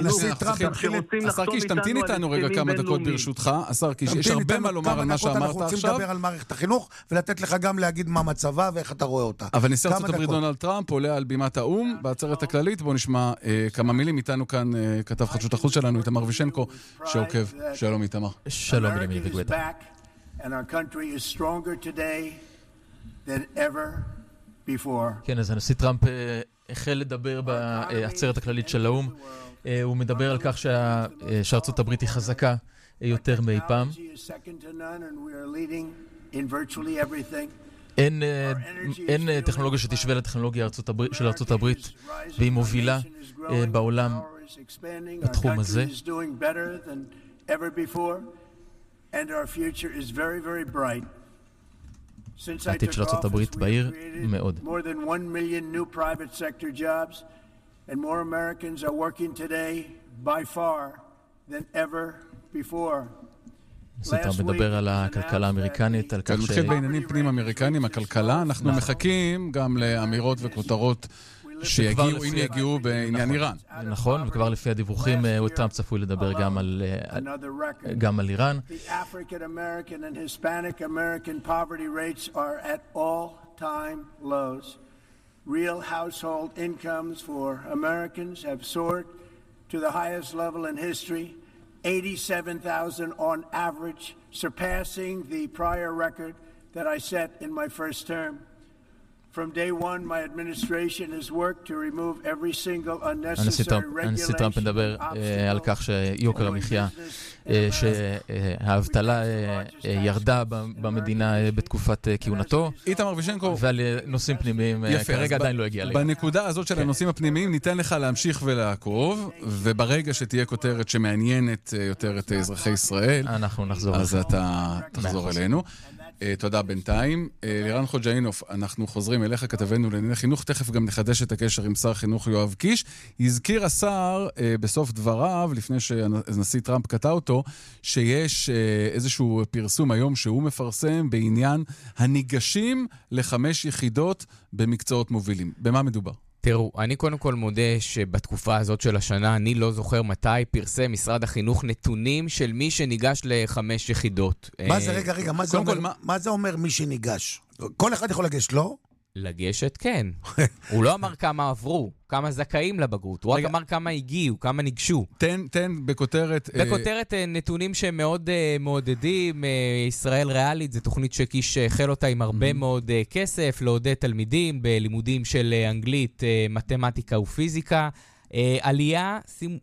Speaker 1: השר קיש, תמתין איתנו רגע כמה דקות ברשותך. השר קיש, יש הרבה מה לומר על מה שאמרת עכשיו.
Speaker 2: אנחנו רוצים לדבר על מערכת החינוך, ולתת לך גם להגיד מה מצבה ואיך אתה רואה אותה.
Speaker 1: אבל נשיא ארצות הברית דונלד טראמפ עולה על בימת האו"ם, בעצרת הכללית, בואו נשמע כמה מילים. איתנו כאן כתב חדשות החוץ שלנו, איתמר וישנקו, שעוקב. שלום איתמר.
Speaker 6: שלום בנימין וגואטה.
Speaker 7: And our country is stronger today than ever before.
Speaker 6: כן, אז הנשיא טראמפ החל לדבר בעצרת הכללית של האו"ם. הוא מדבר על כך שארצות הברית היא חזקה יותר מאי פעם. אין, אין טכנולוגיה שתשווה לטכנולוגיה של ארצות הברית, והיא מובילה בעולם בתחום הזה.
Speaker 7: And our future is very, very bright. Since I
Speaker 6: העתיד של ארצות הברית בהיר מאוד.
Speaker 7: More than one million new private sector jobs, and more Americans are working today by far than ever before.
Speaker 6: אתה מדבר על הכלכלה האמריקנית, על כך
Speaker 1: ש... מתחיל בעניינים פנים אמריקנים, הכלכלה. אנחנו מחכים גם לאמירות וכותרות שיגיעו, אם יגיעו בעניין איראן.
Speaker 6: נכון, וכבר לפי הדיווחים, טראמפ צפוי לדבר גם על, גם על איראן.
Speaker 7: The African American and Hispanic American poverty rates are at all-time lows. Real household incomes for Americans have soared to the highest level in history, eighty-seven thousand on average, surpassing the prior record that I set in my first term. From day one, my administration has worked to remove every single unnecessary regulation.
Speaker 6: הנשיא טראמפ מדבר על כך שיוקר המחיה, שהאבטלה ירדה במדינה בתקופת כהונתו.
Speaker 1: איתמר וישנקו.
Speaker 6: ועל נושאים פנימיים, כרגע עדיין לא הגיע להם.
Speaker 1: בנקודה הזאת של הנושאים הפנימיים ניתן לך להמשיך ולעקוב, וברגע שתהיה כותרת שמעניינת יותר את אזרחי ישראל,
Speaker 6: אנחנו נחזור.
Speaker 1: אז אתה תחזור אלינו. תודה בינתיים. לירן חוג'אינוף, אנחנו חוזרים אליך, כתבנו לענייני חינוך, תכף גם נחדש את הקשר עם שר חינוך יואב קיש. הזכיר השר בסוף דבריו, לפני שנשיא טראמפ קטע אותו, שיש איזשהו פרסום היום שהוא מפרסם בעניין הניגשים לחמש יחידות במקצועות מובילים. במה מדובר?
Speaker 8: תראו, אני קודם כל מודה שבתקופה הזאת של השנה, אני לא זוכר מתי פרסם משרד החינוך נתונים של מי שניגש לחמש יחידות.
Speaker 2: מה זה, רגע, רגע, מה זה אומר, מה... מה זה אומר מי שניגש? כל אחד יכול לגשת, לא?
Speaker 8: לגשת, כן. הוא לא אמר כמה עברו, כמה זכאים לבגרות, הוא רק אמר כמה הגיעו, כמה ניגשו.
Speaker 1: תן, תן בכותרת...
Speaker 8: בכותרת נתונים שמאוד מעודדים, ישראל ריאלית, זו תוכנית שקיש החל אותה עם הרבה מאוד כסף, לעודד תלמידים בלימודים של אנגלית, מתמטיקה ופיזיקה. עלייה,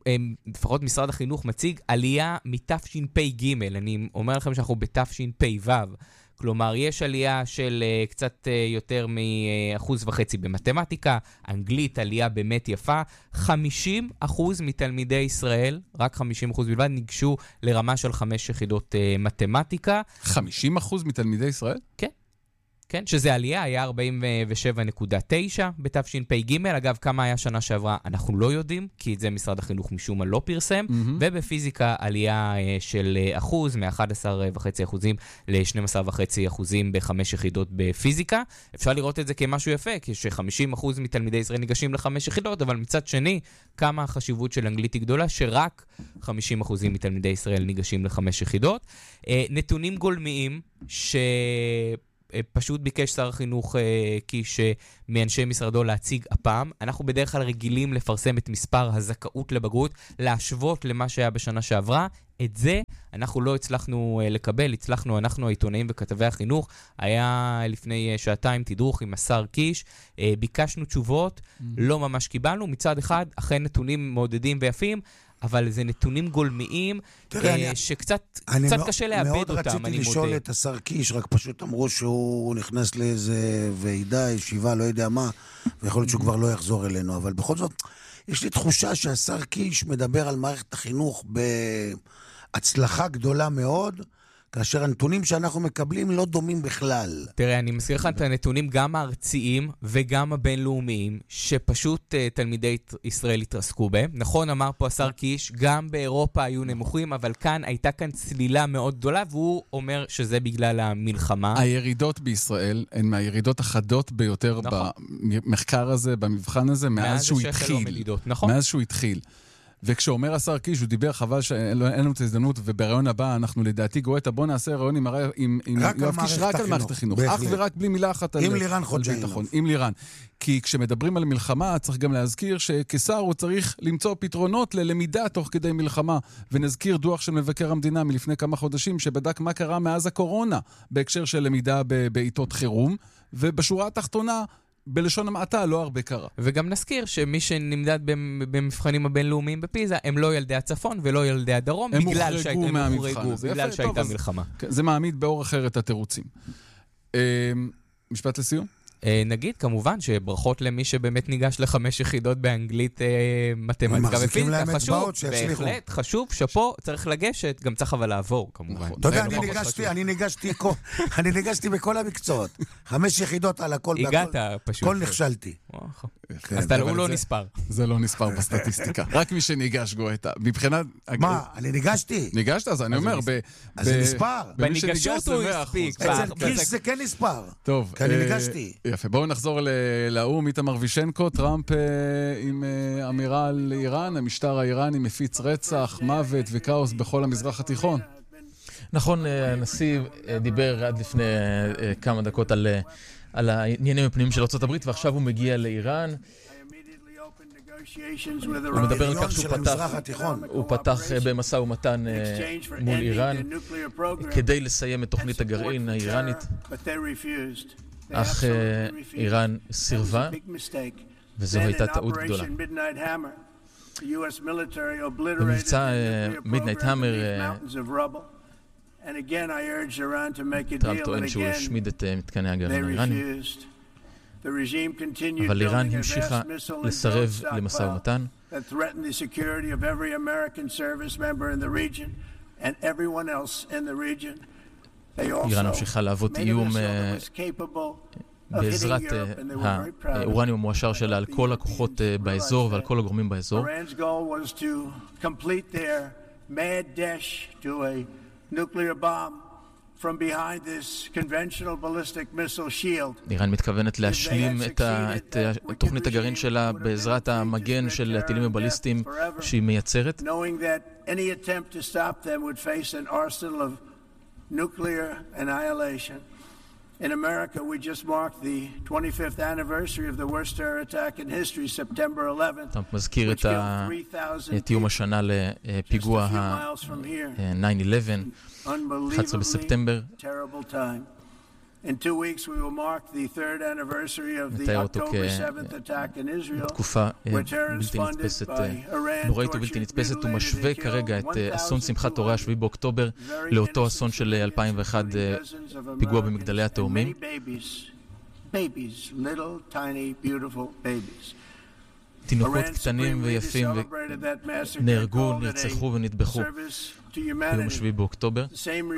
Speaker 8: לפחות משרד החינוך מציג, עלייה מתשפ"ג, אני אומר לכם שאנחנו בתשפ"ו. כלומר, יש עלייה של uh, קצת uh, יותר מאחוז וחצי במתמטיקה, אנגלית, עלייה באמת יפה. חמישים אחוז מתלמידי ישראל, רק חמישים אחוז בלבד, ניגשו לרמה של חמש יחידות uh, מתמטיקה.
Speaker 1: חמישים אחוז מתלמידי ישראל?
Speaker 8: כן. כן, שזה עלייה, היה ארבעים ושבע נקודה תשע בתשפ"ג. אגב, כמה היה שנה שעברה, אנחנו לא יודעים, כי את זה משרד החינוך משום מה לא פרסם. Mm-hmm. ובפיזיקה עלייה של אחוז, מ-אחד עשר וחצי אחוזים ל-שנים עשר וחצי אחוזים בחמש יחידות בפיזיקה. אפשר לראות את זה כמשהו יפה, כש-חמישים אחוז מתלמידי ישראל ניגשים לחמש יחידות, אבל מצד שני, כמה החשיבות של אנגלית היא גדולה, שרק חמישים אחוזים מתלמידי ישראל ניגשים לחמש יחידות. נתונים גולמיים ש... פשוט ביקש שר החינוך קיש מאנשי משרדו להציג הפעם. אנחנו בדרך כלל רגילים לפרסם את מספר הזכאות לבגרות, להשוות למה שהיה בשנה שעברה. את זה אנחנו לא הצלחנו לקבל, הצלחנו אנחנו העיתונאים וכתבי החינוך. היה לפני שעתיים תדרוך עם השר קיש, ביקשנו תשובות, לא ממש קיבלנו. מצד אחד, אכן נתונים מעודדים ויפים, אבל זה נתונים גולמיים שקצת קשה לאבד אותם, אני מודה.
Speaker 2: מאוד רציתי לשאול את השר קיש, רק פשוט אמרו שהוא נכנס לאיזה ועידה, ישיבה, לא יודע מה, ויכול להיות שהוא כבר לא יחזור אלינו, אבל בכל זאת, יש לי תחושה שהשר קיש מדבר על מערכת החינוך בהצלחה גדולה מאוד, כאשר הנתונים שאנחנו מקבלים לא דומים בכלל.
Speaker 8: תראה, אני מזכיר לך את הנתונים גם הארציים וגם הבינלאומיים, שפשוט uh, תלמידי ישראל התרסקו בהם. נכון, אמר פה השר קיש, גם באירופה היו נמוכים, אבל כאן הייתה כאן צלילה מאוד גדולה, והוא אומר שזה בגלל המלחמה.
Speaker 1: הירידות בישראל הן מהירידות החדות ביותר נכון. במחקר הזה, במבחן הזה, מאז, מאז שהוא התחיל.
Speaker 8: נכון.
Speaker 1: מאז שהוא התחיל. וכשאומר השר קיש, הוא דיבר חבל שאין לנו את ההזדמנות, וברעיון הבא אנחנו לדעתי גואטה, בוא נעשה רעיון עם, עם, עם יואב קיש רק על מערכת החינוך. אך ורק בלי מילה אחת על ביטחון.
Speaker 2: עם לירן חוג'אינוף.
Speaker 1: עם לירן. כי כשמדברים על מלחמה, צריך גם להזכיר שכשר הוא צריך למצוא פתרונות ללמידה תוך כדי מלחמה. ונזכיר דוח של מבקר המדינה מלפני כמה חודשים, שבדק מה קרה מאז הקורונה, בהקשר של למידה בעיתות חירום, ובשורה התחתונה, בלשון המעטה לא הרבה קרה.
Speaker 8: וגם נזכיר שמי שנמדד במבחנים הבינלאומיים בפיזה, הם לא ילדי הצפון ולא ילדי הדרום, בגלל שהייתה מוחרגו, בגלל שהייתה מלחמה.
Speaker 1: זה מעמיד באור אחר את התירוצים. משפט לסיום?
Speaker 8: נגיד, כמובן, שברכות למי שבאמת ניגש לחמש יחידות באנגלית, מתמטיקה ופיזיקה, חשוב, בהחלט, חשוב, שפה צריך לגשת, גם צריך אבל לעבור, כמובן.
Speaker 2: אתה יודע, אני ניגשתי בכל המקצועות. חמש יחידות על הכל,
Speaker 8: הגעת פשוט.
Speaker 2: כל נכשלתי.
Speaker 8: אז הוא לא נספר.
Speaker 1: זה לא נספר בסטטיסטיקה. רק מי שניגש גואטה. מבחינת...
Speaker 2: מה, אני ניגשתי?
Speaker 1: ניגשת, אז אני אומר,
Speaker 2: אז זה נספר.
Speaker 8: בניגשות הוא הספיק.
Speaker 2: אצל קיש זה כן נספר.
Speaker 1: טוב.
Speaker 2: כי אני ניגשתי.
Speaker 1: יפה. בואו נחזור לאום, איתמר וישנקו, טראמפ עם אמירה על איראן, המשטר האיראני מפיץ רצח, מוות וכאוס בכל המזרח התיכון.
Speaker 6: נכון, הנשיא דיבר עד לפני כמה דקות על, על העניינים הפנימיים של ארצות הברית, ועכשיו הוא מגיע לאיראן. הוא מדבר על כך שהוא פתח, הוא פתח במשא ומתן מול איראן כדי לסיים את תוכנית הגרעין האיראנית, אך איראן סירבה, וזו הייתה טעות גדולה. במבצע מידנייט המר, טראמפ טוען שהוא השמיד את מתקני הגרעין האיראנים, אבל איראן המשיכה לסרב למשא ומתן. איראן המשיכה להוות איום בעזרת האורניום המועשר שלה על כל הכוחות באזור ועל כל הגורמים באזור. From behind this conventional ballistic missile shield. איראן מתכוונת להשלים את, ה, את תוכנית הגרעין שלה בעזרת המגן של הטילים הבליסטיים שהיא מייצרת. Knowing that any attempt to stop them would face an arsenal of nuclear annihilation. In America, we just marked the twenty-fifth anniversary of the worst terror attack in history, September eleventh. טראמפ מזכיר את יום השנה לפיגוע ה-nine eleven. אחד עשר בספטמבר. מתאר אותו כתקופה בלתי נתפסת, נוראית ובלתי נתפסת. הוא משווה כרגע את אסון שמחת תורה השביעי באוקטובר לאותו אסון של אלפיים ואחת, פיגוע במגדלי התאומים. תינוקות קטנים ויפים נהרגו, נרצחו ונטבחו ביום השביעי באוקטובר.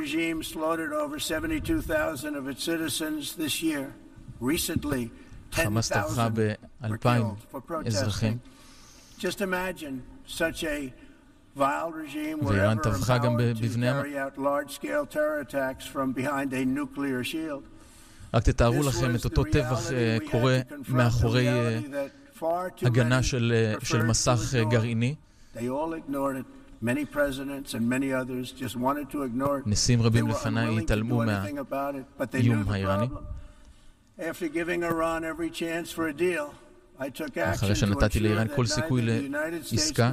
Speaker 6: חמאס טבחה באלפיים אזרחים, ואיראן טבחה גם בבני עמה. רק תתארו לכם את אותו טבח קורה מאחורי הגנה של, של מסך גרעיני. נשיאים רבים לפניי התעלמו מהאיום האיראני. אחרי שנתתי לאיראן כל סיכוי לעסקה,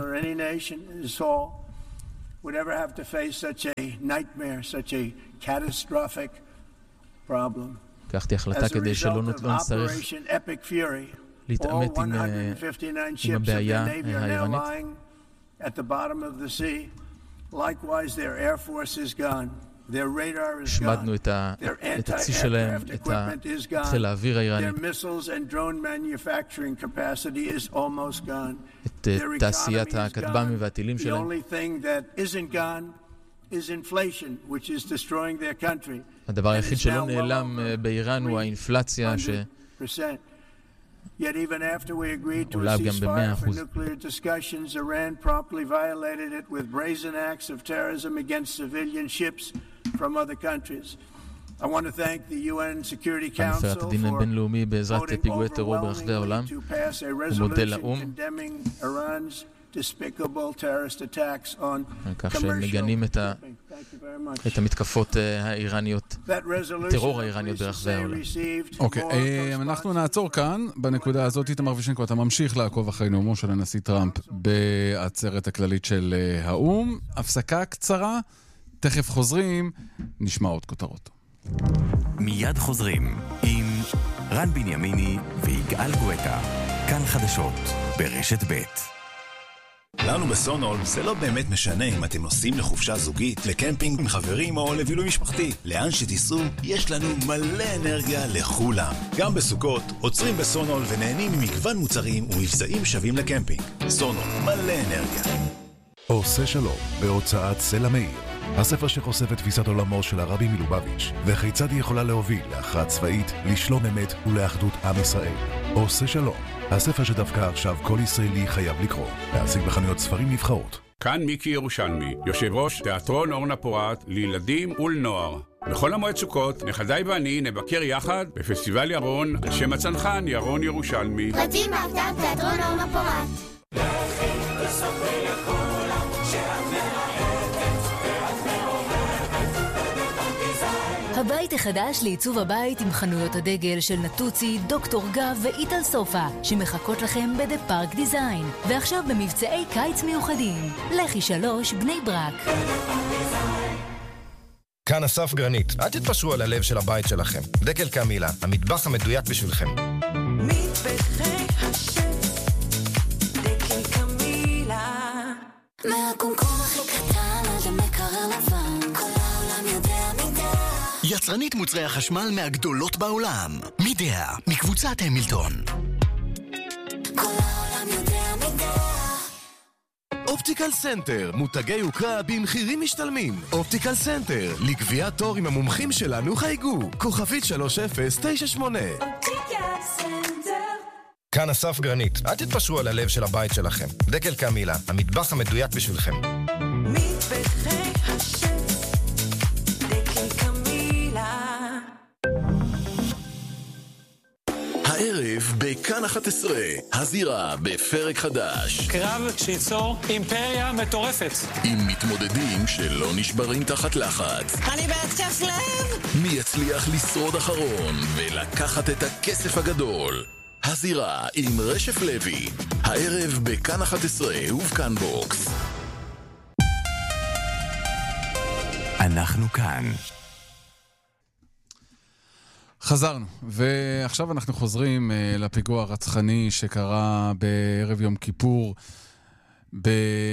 Speaker 6: לקחתי החלטה כדי שלא נצטרך להתעמת עם, עם הבעיה האיראנית. At the bottom of the sea, likewise their air force is gone. Their radar is gone. השמדנו את הצי שלהם, את חיל האוויר האיראני. Their missiles and drone manufacturing capacity is almost gone. את תעשיית הכטב"מים והטילים שלהם. The only thing that isn't gone is inflation, which is destroying their country. הדבר היחיד שלא נעלם באיראן הוא האינפלציה ש Yet even after we agreed to a ceasefire for nuclear discussions, Iran promptly violated it with brazen acts of terrorism against civilian ships from other countries. I want to thank the U N Security Council for voting overwhelmingly to pass a resolution condemning Iran's despicable terrorist attacks on commercial shipping. את המתקפות האיראניות, טרור האיראניות ברחבי העולם.
Speaker 1: אוקיי, אנחנו נעצור כאן. בנקודה הזאת, איתמר וישנקו, אתה ממשיך לעקוב אחרי נאומו של הנשיא טראמפ בעצרת הכללית של האו"ם. הפסקה קצרה, תכף חוזרים, נשמע עוד כותרות.
Speaker 9: מיד חוזרים עם רן בנימיני ויגאל גואטה. כאן חדשות ברשת ב'.
Speaker 10: לנו בסונול זה לא באמת משנה אם אתם נוסעים לחופשה זוגית, לקמפינג עם חברים או לבילוי משפחתי. לאן שתיסעו, יש לנו מלא אנרגיה לכולם. גם בסוכות, עוצרים בסונול ונהנים ממגוון מוצרים ומבצעים שווים לקמפינג. סונול, מלא אנרגיה.
Speaker 11: עושה שלום, בהוצאת סלע מאיר. הספר שחושף את תפיסת עולמו של הרבי מלובביץ' וכיצד היא יכולה להוביל להכרעה צבאית, לשלום אמת ולאחדות עם ישראל. עושה שלום, הספר שדווקא עכשיו כל ישראלי חייב לקרוא. להשיג בחנויות ספרים נבחרות.
Speaker 12: כאן מיקי ירושלמי, יושב ראש תיאטרון אורנה פורת לילדים ולנוער. בכל המועד סוכות, נכדיי ואני נבקר יחד בפסטיבל ירון על שם הצנחן ירון ירושלמי.
Speaker 13: פרטים בהפתעת תיאטרון אורנה פורט.
Speaker 14: הבית החדש לעיצוב הבית עם חנויות הדגל של נטוצי, דוקטור גב ואיטל סופה, שמחכות לכם בדה פארק דיזיין. ועכשיו במבצעי קיץ מיוחדים. לכי שלוש בני ברק.
Speaker 15: כאן אסף גרנית. אל תתפשרו על הלב של הבית שלכם. דקל קמילה, המטבח המדויק בשבילכם.
Speaker 16: מטבחי השף, דקל קמילה.
Speaker 13: מהקומקום הכי קטן עד המקרר לבן, כל העולם יודע מידה.
Speaker 17: יצרנית מוצרי החשמל מהגדולות בעולם. מידה, מקבוצת המילטון.
Speaker 13: כל העולם יודע מידה.
Speaker 15: אופטיקל סנטר, מותגי יוקרה במחירים משתלמים. אופטיקל סנטר, לקביעת תור עם המומחים שלנו חייגו. כוכבית שלוש אפס תשע שמונה.
Speaker 16: אופטיקל סנטר.
Speaker 15: כאן אסף גרנית. אל תתפשרו על הלב של הבית שלכם. דקל קמילה, המטבח המדויק בשבילכם.
Speaker 16: מטבחי השף, דקל קמילה.
Speaker 17: הערב בכאן אחת עשרה, הזירה בפרק חדש.
Speaker 18: קרב שיצור אימפריה מטורפת.
Speaker 17: עם מתמודדים שלא נשברים תחת לחץ.
Speaker 16: אני בהתקף לב.
Speaker 17: מי יצליח לשרוד אחרון ולקחת את הכסף הגדול? הזירה עם רשף לוי. הערב בכאן אחת עשרה ובכאן בוקס.
Speaker 9: אנחנו כאן.
Speaker 1: חזרנו, ועכשיו אנחנו חוזרים uh, לפיגוע הרצחני שקרה בערב יום כיפור. ב...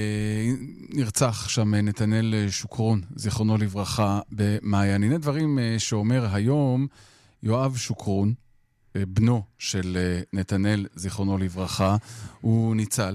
Speaker 1: נרצח שם נתנאל שוקרון, זיכרונו לברכה, במעיין. הנה דברים uh, שאומר היום יואב שוקרון, uh, בנו של uh, נתנאל, זיכרונו לברכה. הוא ניצל,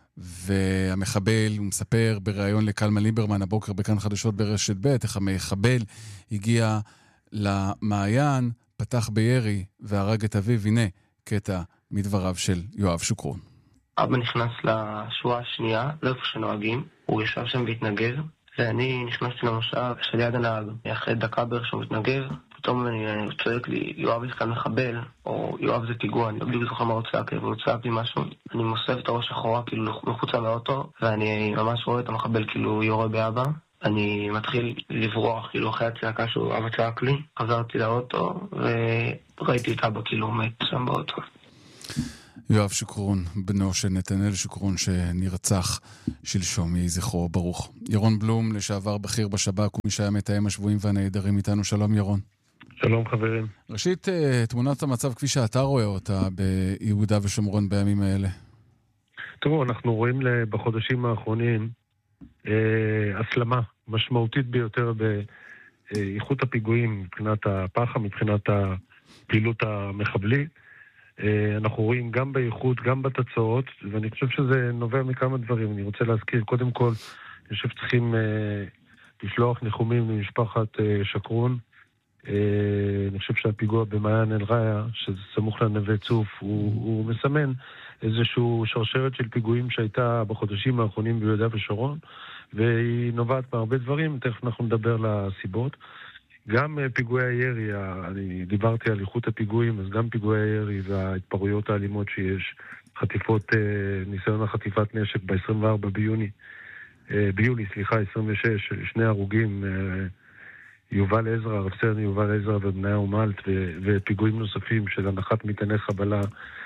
Speaker 1: והמחבל, הוא מספר בריאיון לקלמן ליברמן הבוקר בכאן חדשות ברשת ב', איך המחבל הגיע למעיין, פתח בירי והרג את אביו. הנה קטע מדבריו של יואב שוקרון.
Speaker 19: אבא נכנס לשורה השנייה, לאיפה שנוהגים, הוא ישב שם והתנגב, ואני נכנסתי למושב שליד הנהג. אחרי דקה בערך שהוא מתנגב, פתאום אני צועק לי, יואב יש כאן מחבל, או יואב זה פיגוע, אני לא בדיוק זוכר מה הוא צעק, והוא צעק לי משהו. אני מוסף את הראש אחורה, כאילו מחוצה מהאוטו, ואני ממש רואה את המחבל כאילו יורה באבא. אני מתחיל לברוח, כאילו אחרי הצעקה שהוא אבא צעק לי, חזרתי לאוטו וראיתי את אבא כאילו מת שם באוטו.
Speaker 1: יואב שוקרון, בנו של נתנאל שוקרון שנרצח שלשום, יהי זכרו ברוך. ירון בלום, לשעבר בכיר בשב"כ ומי שהיה מתאם השבויים והנעדרים איתנו. שלום ירון.
Speaker 5: שלום חברים.
Speaker 1: ראשית, תמונת המצב כפי שאתה רואה אותה ביהודה ושומרון בימים האלה.
Speaker 5: תראו, אנחנו רואים בחודשים האחרונים הסלמה משמעותית ביותר באיכות הפיגועים, מבחינת הפח"ע, מבחינת הפעילות המחבלית. אנחנו רואים גם באיכות, גם בתוצאות, ואני חושב שזה נובע מכמה דברים. אני רוצה להזכיר, קודם כל, אני חושב שצריכים לשלוח ניחומים למשפחת שקרון. אני חושב שהפיגוע במעיין אל ראיה, שזה סמוך לנווה צוף, הוא, הוא מסמן איזשהו שרשרת של פיגועים שהייתה בחודשים האחרונים ביהודה ושומרון, והיא נובעת מהרבה דברים, תכף אנחנו נדבר לסיבות. גם פיגועי הירי, אני דיברתי על איכות הפיגועים, אז גם פיגועי הירי וההתפרעויות האלימות שיש, חטיפות, ניסיון החטיפת נשק ב-עשרים וארבעה ביוני, ביולי, סליחה, עשרים ושש, שני הרוגים, יובל עזרא, רב סרן יובל עזרא ובניהו מלט, ופיגועים נוספים של הנחת מטעני חבלה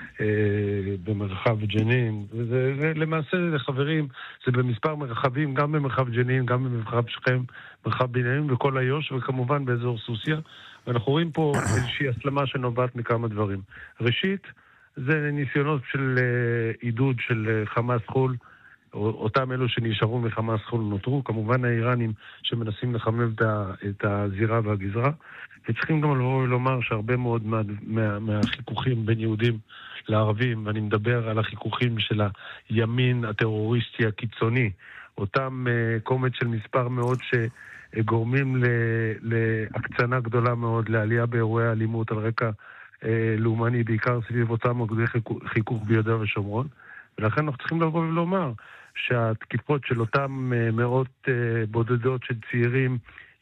Speaker 5: במרחב ג'נין. ולמעשה, חברים, זה במספר מרחבים, גם במרחב ג'נין, גם במרחב שכם, מרחב בנימין וכל איו"ש, וכמובן באזור סוסיה. ואנחנו רואים פה איזושהי הסלמה שנובעת מכמה דברים. ראשית, זה ניסיונות של עידוד של חמאס חול, אותם אלו שנשארו מחמאס חול נותרו, כמובן האיראנים שמנסים לחמם את הזירה והגזרה, וצריכים גם לומר שהרבה מאוד מה, מה, מהחיכוכים בין יהודים לערבים, ואני מדבר על החיכוכים של הימין הטרוריסטי הקיצוני, אותם uh, קומץ של מספר מאוד שגורמים להקצנה גדולה מאוד, לעלייה באירועי האלימות על רקע uh, לאומני, בעיקר סביב אותם מוקדי חיכוך ביהודה ושומרון, ולכן אנחנו צריכים לבוא ולומר שהתקיפות של אותם מאות בודדות של צעירים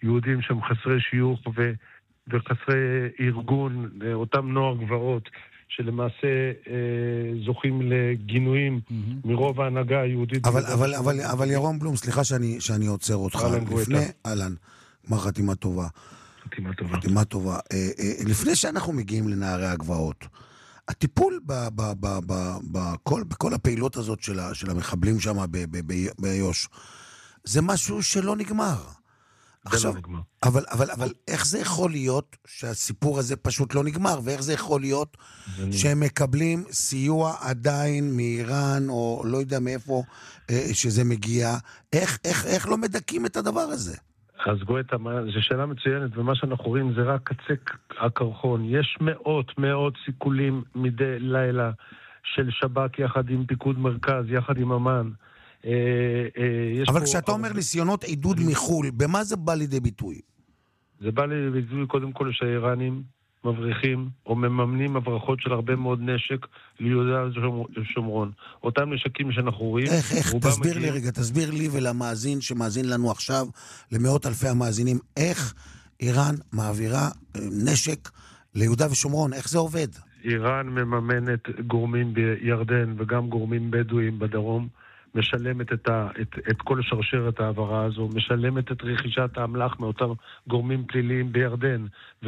Speaker 5: יהודים שהם חסרי שיוך ו, וחסרי ארגון, אותם נוער גבעות, שלמעשה אה, זוכים לגינויים mm-hmm. מרוב ההנהגה היהודית.
Speaker 2: אבל, אבל, אבל, אבל ירון בלום, סליחה שאני, שאני עוצר אותך. לפני, אלן, מה חתימה טובה?
Speaker 5: חתימה טובה.
Speaker 2: חתימה טובה. אה, אה, לפני שאנחנו מגיעים לנערי הגבעות, הטיפול ב, ב, ב, ב, בכל, בכל הפעילות הזאת של, ה, של המחבלים שם ביוש, זה משהו שלא נגמר. עכשיו,
Speaker 5: לא נגמר.
Speaker 2: אבל, אבל, אבל איך זה יכול להיות שהסיפור הזה פשוט לא נגמר, ואיך זה יכול להיות שהם מקבלים סיוע עדיין מאיראן, או לא יודע מאיפה שזה מגיע, איך, איך, איך לא מדקים את הדבר הזה?
Speaker 5: אז גואטה, זו שאלה מצוינת, ומה שאנחנו רואים זה רק קצה הקרחון. יש מאות, מאות סיכולים מדי לילה של שב"כ יחד עם פיקוד מרכז, יחד עם אמן.
Speaker 2: אבל כשאתה אומר ניסיונות עידוד מחול, במה זה בא לידי ביטוי?
Speaker 5: זה בא לידי ביטוי קודם כל שהאיראנים מבריחים או מממנים הברחות של הרבה מאוד נשק ליהודה ושומרון. אותם נשקים שאנחנו רואים...
Speaker 2: איך, איך, תסביר לי רגע, תסביר לי ולמאזין שמאזין לנו עכשיו, למאות אלפי המאזינים, איך איראן מעבירה נשק ליהודה ושומרון, איך זה עובד?
Speaker 5: איראן מממנת גורמים בירדן וגם גורמים בדואים בדרום, משלמת את, ה, את, את כל שרשרת העברה הזו, משלמת את רכישת האמל"ח מאותם גורמים פליליים בירדן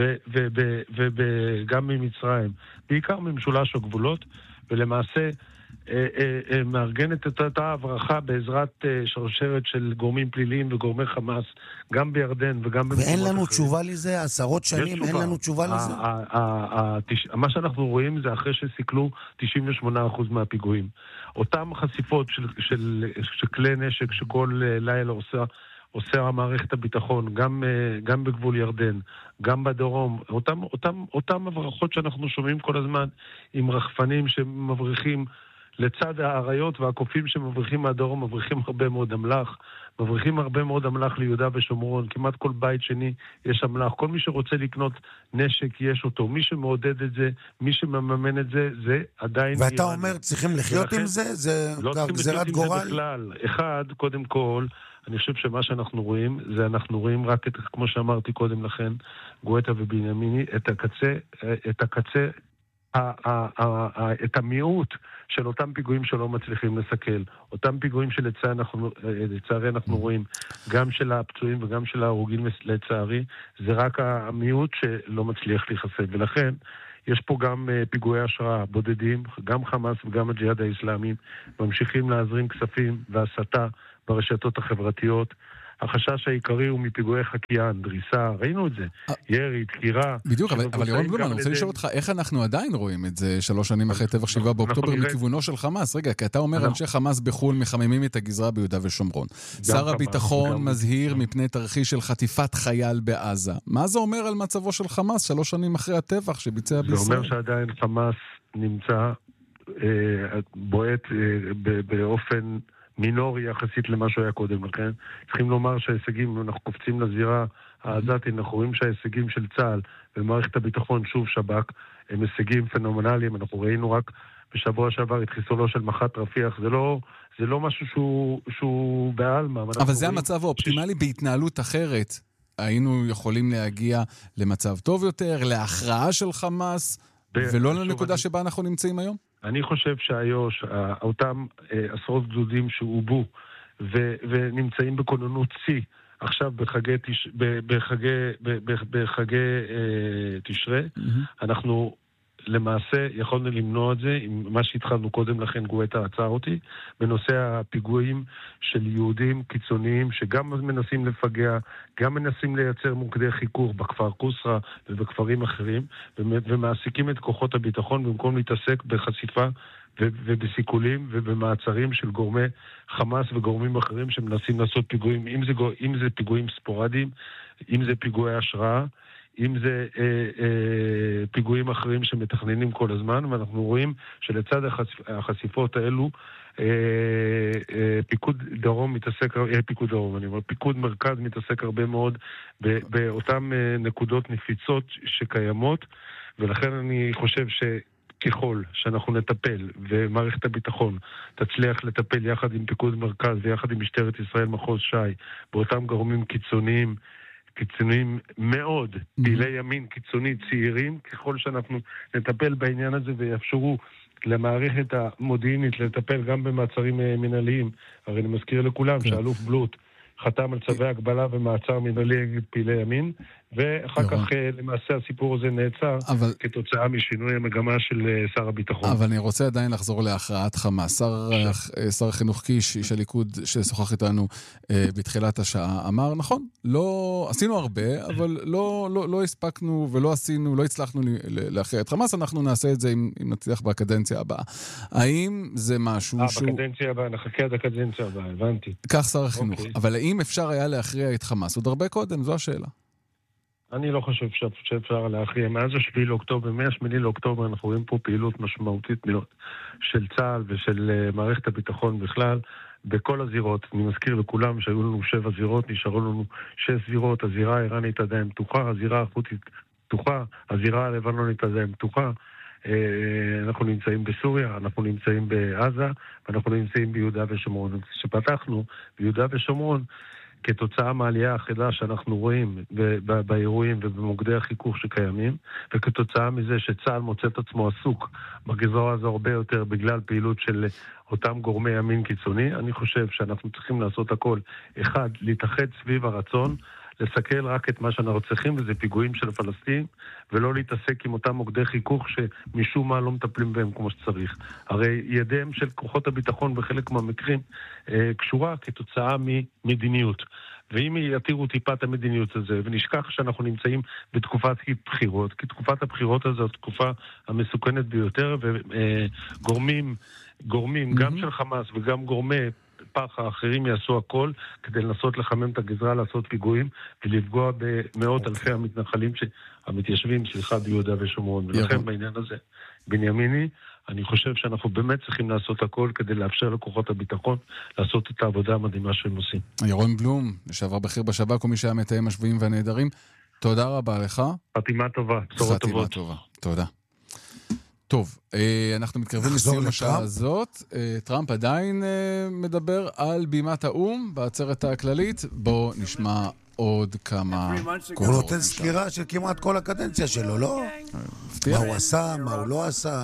Speaker 5: וגם ממצרים, בעיקר ממשולש הגבולות, ולמעשה אה, אה, אה, מארגנת את אותה הברחה בעזרת אה, שרשרת של גורמים פליליים וגורמי חמאס, גם בירדן וגם במקומות
Speaker 2: ואין לנו
Speaker 5: אחרים.
Speaker 2: תשובה לזה, עשרות שנים, אין לנו תשובה לזה.
Speaker 5: מה שאנחנו רואים זה אחרי שסיכלו תשעים ושמונה אחוז מהפיגועים. אותם חשיפות של, של, של כלי נשק שכל לילה עושה, עושה המערכת הביטחון, גם, גם בגבול ירדן, גם בדרום, אותם, אותם, אותם הברחות שאנחנו שומעים כל הזמן עם רחפנים שמבריחים לצד האריות והקופים שמבריחים מהדרום, מבריחים הרבה מאוד אמל"ח, מבריחים הרבה מאוד אמל"ח ליהודה ושומרון, כמעט כל בית שני יש אמל"ח, כל מי שרוצה לקנות נשק יש אותו, מי שמעודד את זה, מי שמממן את זה, זה עדיין...
Speaker 2: ואתה איראני. אומר, צריכים לחיות עם זה? זה
Speaker 5: לא
Speaker 2: גזירת גורל?
Speaker 5: זה בכלל. אחד, קודם כל, אני חושב שמה שאנחנו רואים, זה אנחנו רואים רק את, כמו שאמרתי קודם לכן, גואטה ובנימיני, את הקצה, את הקצה, את המיעוט של אותם פיגועים שלא מצליחים לסכל, אותם פיגועים שלצערי אנחנו, לצערי אנחנו רואים, גם של הפצועים וגם של ההרוגים לצערי, זה רק המיעוט שלא מצליח להיחשף, ולכן יש פה גם פיגועי השראה בודדים, גם חמאס וגם הג'יהאד האסלאמי, ממשיכים להזרים כספים והסתה ברשתות החברתיות. החשש העיקרי הוא מפיגועי חקיין, דריסה, ראינו את זה, ירי, דקירה.
Speaker 1: בדיוק, אבל, אבל ירון בלום, אני רוצה לשאול אותך, איך אנחנו עדיין רואים את זה שלוש שנים אחרי טבח שבעה באוקטובר מכיוונו של חמאס? רגע, כי אתה אומר, אנשי חמאס בחול מחממים את הגזרה ביהודה ושומרון. שר הביטחון מזהיר מפני תרחיש של חטיפת חייל בעזה. מה זה אומר על מצבו של חמאס שלוש שנים אחרי הטבח שביצע בישראל?
Speaker 5: זה אומר שעדיין חמאס נמצא בועט באופן... מינורי יחסית למה שהיה קודם לכן. צריכים לומר שההישגים, אנחנו קופצים לזירה העזתית, אנחנו רואים שההישגים של צה"ל ומערכת הביטחון, שוב שב"כ, הם הישגים פנומנליים. אנחנו ראינו רק בשבוע שעבר את חיסולו של מח"ט רפיח. זה לא, זה לא משהו שהוא, שהוא בעלמא.
Speaker 1: אבל זה המצב האופטימלי ש... בהתנהלות אחרת. היינו יכולים להגיע למצב טוב יותר, להכרעה של חמאס, ב... ולא לנקודה אני... שבה אנחנו נמצאים היום?
Speaker 5: אני חושב שהיוש, אותם עשרות גדודים שהובו ו- ונמצאים בכוננות צי, עכשיו בחגי, תש... בחגי, בחגי אה, תשרה, mm-hmm. אנחנו למעשה יכולנו למנוע את זה, עם מה שהתחלנו קודם לכן, גואטה עצר אותי, בנושא הפיגועים של יהודים קיצוניים, שגם מנסים לפגע, גם מנסים לייצר מוקדי חיכוך בכפר קוסרה ובכפרים אחרים, ומעסיקים את כוחות הביטחון במקום להתעסק בחשיפה ובסיכולים ובמעצרים של גורמי חמאס וגורמים אחרים שמנסים לעשות פיגועים, אם זה, אם זה פיגועים ספורדיים, אם זה פיגועי השראה, אם זה אה, אה, פיגועים אחרים שמתכננים כל הזמן, ואנחנו רואים שלצד החשיפ, החשיפות האלו, אה, אה, פיקוד דרום מתעסק, אה, פיקוד דרום, אני אומר, פיקוד מרכז מתעסק הרבה מאוד באותן אה, נקודות נפיצות שקיימות, ולכן אני חושב ש... ככל שאנחנו נטפל, ומערכת הביטחון תצליח לטפל יחד עם פיקוד מרכז ויחד עם משטרת ישראל מחוז שי, באותם גורמים קיצוניים, קיצוניים מאוד, פעילי ימין קיצוני צעירים, ככל שאנחנו נטפל בעניין הזה ויאפשרו למערכת המודיעינית לטפל גם במעצרים מנהליים. הרי אני מזכיר לכולם שאלוף בלוט חתם על צווי הגבלה ומעצר מנהלי פעילי ימין, ואחר כך למעשה הסיפור הזה נעצר אבל... כתוצאה משינוי המגמה של שר הביטחון.
Speaker 1: אבל אני רוצה עדיין לחזור להכרעת חמאס. שר, שר החינוך קיש, איש הליכוד ששוחח איתנו בתחילת השעה, אמר, נכון, לא, עשינו הרבה, אבל לא, לא, לא הספקנו ולא עשינו, לא הצלחנו להכריע את חמאס, אנחנו נעשה את זה אם, אם נצליח בקדנציה הבאה. האם זה משהו
Speaker 5: 아,
Speaker 1: שהוא...
Speaker 5: בקדנציה הבאה, נחכה עד הקדנציה הבאה, הבנתי.
Speaker 1: כך שר החינוך.
Speaker 5: אוקיי.
Speaker 1: אבל האם אפשר היה להכריע את חמאס? עוד הרבה קודם, זו השאלה.
Speaker 5: אני לא חושב שאפשר להכריע. מאז השביעי לאוקטובר, מהשמיני לאוקטובר, אנחנו רואים פה פעילות משמעותית מאוד של צה"ל ושל מערכת הביטחון בכלל, בכל הזירות. אני מזכיר לכולם שהיו לנו שבע זירות, נשארו לנו שש זירות, הזירה האיראנית עדיין פתוחה, הזירה החות'ית פתוחה, הזירה הלבנונית עדיין פתוחה. אנחנו נמצאים בסוריה, אנחנו נמצאים בעזה, ואנחנו נמצאים ביהודה ושומרון. כשפתחנו ביהודה ושומרון, כתוצאה מהעלייה האחידה שאנחנו רואים באירועים ובמוקדי החיכוך שקיימים, וכתוצאה מזה שצה"ל מוצא את עצמו עסוק בגזרה הזו הרבה יותר בגלל פעילות של אותם גורמי ימין קיצוני, אני חושב שאנחנו צריכים לעשות הכל. אחד, להתאחד סביב הרצון, לסכל רק את מה שאנחנו צריכים, וזה פיגועים של הפלסטינים, ולא להתעסק עם אותם מוקדי חיכוך שמשום מה לא מטפלים בהם כמו שצריך. הרי ידיהם של כוחות הביטחון בחלק מהמקרים אה, קשורה כתוצאה ממדיניות. ואם יתירו טיפה את המדיניות הזה, ונשכח שאנחנו נמצאים בתקופת בחירות, כי תקופת הבחירות הזו תקופה המסוכנת ביותר, וגורמים גורמים, mm-hmm. גם של חמאס וגם גורמי פח האחרים יעשו הכל כדי לנסות לחמם את הגזרה, לעשות פיגועים ולפגוע במאות okay. אלפי המתנחלים המתיישבים, סליחה, ביהודה ושומרון. ולכן בעניין הזה, בנימיני, אני חושב שאנחנו באמת צריכים לעשות הכל כדי לאפשר לכוחות הביטחון לעשות את העבודה המדהימה שהם עושים. ירון בלום, לשעבר בכיר בשב"כ ומי שהיה מתאם השבויים והנעדרים, תודה רבה לך. חתימה טובה, בשורות טובות.
Speaker 1: חתימה טובה, תודה. טוב, אנחנו מתקרבים לסיום השעה הזאת. טראמפ עדיין מדבר על בימת האום בעצרת הכללית. בואו נשמע עוד כמה...
Speaker 2: הוא נותן סקירה של כמעט כל הקדנציה שלו, לא? מה הוא עשה, מה הוא לא עשה.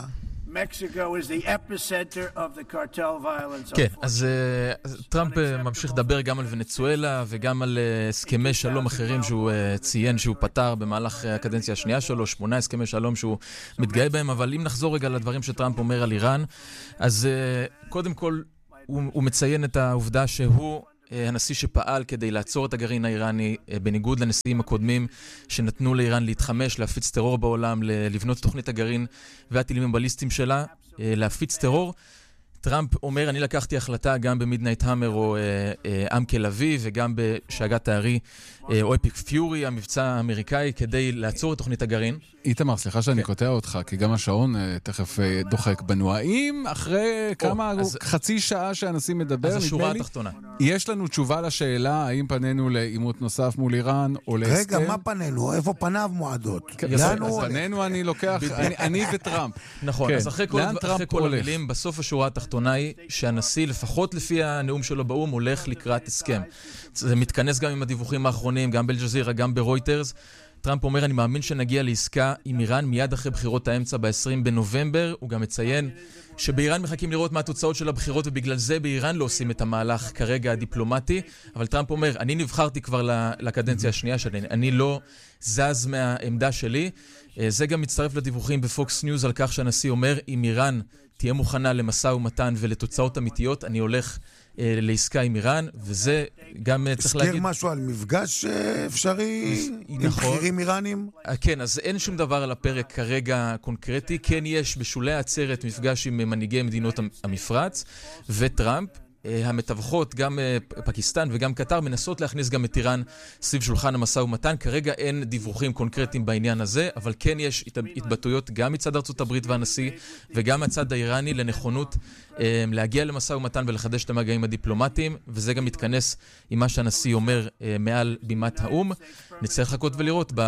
Speaker 8: כן, אז טראמפ ממשיך לדבר גם על ונצואלה וגם על הסכמי שלום אחרים שהוא ציין שהוא פתר במהלך הקדנציה השנייה שלו, שמונה הסכמי שלום שהוא מתגאה בהם, אבל אם נחזור רגע לדברים שטראמפ אומר על איראן, אז קודם כל הוא מציין את העובדה שהוא הנשיא שפעל כדי לעצור את הגרעין האיראני, בניגוד לנשיאים הקודמים שנתנו לאיראן להתחמש, להפיץ טרור בעולם, לבנות תוכנית הגרעין והטילים הבליסטיים שלה, להפיץ טרור. טראמפ אומר, אני לקחתי החלטה גם במידנייט המר או עם קל אביב וגם בשאגת הארי או אפיק פיורי, המבצע האמריקאי, כדי לעצור את תוכנית הגרעין.
Speaker 1: איתמר, סליחה שאני קוטע אותך, כי גם השעון תכף דוחק בנו. האם אחרי כמה, חצי שעה שהנשיא מדבר,
Speaker 8: אז השורה התחתונה.
Speaker 1: יש לנו תשובה לשאלה, האם פנינו לעימות נוסף מול איראן או להסכם?
Speaker 2: רגע, מה פנינו? איפה פניו מועדות?
Speaker 1: פנינו אני לוקח, אני וטראמפ.
Speaker 8: נכון, אז אחרי כל המילים, בסוף השורה התחתונה היא שהנשיא, לפחות לפי הנאום שלו באום, הולך לקראת הסכם. זה מתכנס גם עם הדיווחים האחרונים, גם באל-ג'זירה, גם ברויטרס. טראמפ אומר, אני מאמין שנגיע לעסקה עם איראן מיד אחרי בחירות האמצע ב-עשרים בנובמבר. הוא גם מציין שבאיראן מחכים לראות מה התוצאות של הבחירות, ובגלל זה באיראן לא עושים את המהלך כרגע הדיפלומטי. אבל טראמפ אומר, אני נבחרתי כבר לקדנציה השנייה שלי, אני לא זז מהעמדה שלי. זה גם מצטרף לדיווחים בפוקס ניוז על כך שהנשיא אומר, אם איראן תהיה מוכנה למשא ומתן ולתוצאות אמיתיות, אני הולך לעסקה עם איראן, וזה גם צריך להגיד...
Speaker 2: הזכיר משהו על מפגש אפשרי עם בכירים איראנים?
Speaker 8: כן, אז אין שום דבר על הפרק כרגע קונקרטי. כן יש בשולי העצרת מפגש עם מנהיגי מדינות המפרץ וטראמפ. המתווכות, גם פקיסטן וגם קטר, מנסות להכניס גם את איראן סביב שולחן המשא ומתן. כרגע אין דיווחים קונקרטיים בעניין הזה, אבל כן יש התבטאויות גם מצד ארצות הברית והנשיא וגם מצד האיראני לנכונות להגיע למשא ומתן ולחדש את המגעים הדיפלומטיים, וזה גם מתכנס עם מה שהנשיא אומר מעל בימת האום. נצטרך לחכות ולראות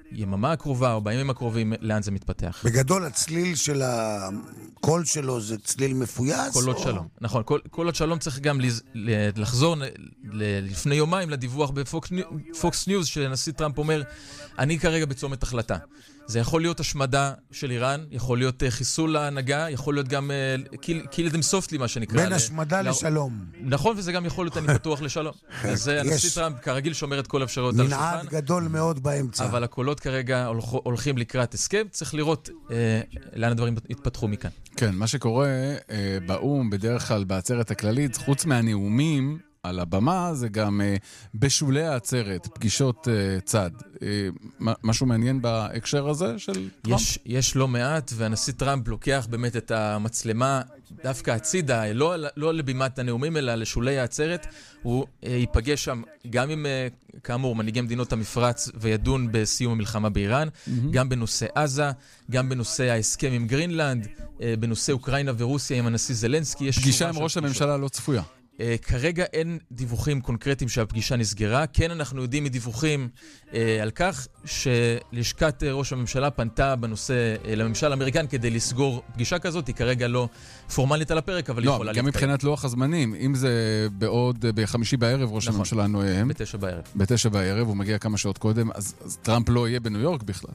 Speaker 20: ביממה הקרובה או בימים הקרובים לאן זה מתפתח.
Speaker 2: בגדול הצליל של הקול שלו זה צליל מפויס?
Speaker 20: קולות
Speaker 2: או...
Speaker 20: שלום, נכון. קול, קולות שלום צריך גם לז... לחזור לפני יומיים לדיווח בפוקס ניוז שנשיא טראמפ אומר, אני כרגע בצומת החלטה. זה יכול להיות השמדה של איראן, יכול להיות חיסול להנהגה, יכול להיות גם kill them softly, מה שנקרא.
Speaker 2: בין השמדה לשלום.
Speaker 20: נכון, וזה גם יכול להיות אני בטוח לשלום. אז הנשיא טראמפ כרגיל שומר את כל האפשרויות על השולחן.
Speaker 2: מנעד גדול מאוד באמצע.
Speaker 20: אבל הקולות כרגע הולכים לקראת הסכם, צריך לראות לאן הדברים יתפתחו מכאן.
Speaker 1: כן, מה שקורה באום, בדרך כלל בעצרת הכללית, חוץ מהנאומים, על הבמה, זה גם uh, בשולי העצרת, פגישות uh, צד. Uh, משהו מעניין בהקשר הזה של טראמפ?
Speaker 20: יש, יש לא מעט, והנשיא טראמפ לוקח באמת את המצלמה דווקא הצידה, לא, לא לבימת הנאומים, אלא לשולי העצרת. הוא uh, ייפגש שם גם עם, uh, כאמור, מנהיגי מדינות המפרץ, וידון בסיום המלחמה באיראן, mm-hmm. גם בנושא עזה, גם בנושא ההסכם עם גרינלנד, uh, בנושא אוקראינה ורוסיה עם הנשיא זלנסקי.
Speaker 1: פגישה עם ראש הממשלה לא צפויה.
Speaker 20: Uh, כרגע אין דיווחים קונקרטיים שהפגישה נסגרה. כן, אנחנו יודעים מדיווחים uh, על כך שלשכת uh, ראש הממשלה פנתה בנושא uh, לממשל האמריקן כדי לסגור פגישה כזאת. היא כרגע לא פורמלית על הפרק, אבל
Speaker 1: לא,
Speaker 20: היא יכולה
Speaker 1: להתקיים. גם מבחינת לוח הזמנים, אם זה בעוד, uh, בחמישי בערב ראש נכון, הממשלה נואם.
Speaker 20: בתשע בערב.
Speaker 1: בתשע בערב, הוא מגיע כמה שעות קודם, אז, אז טראמפ לא יהיה בניו יורק בכלל.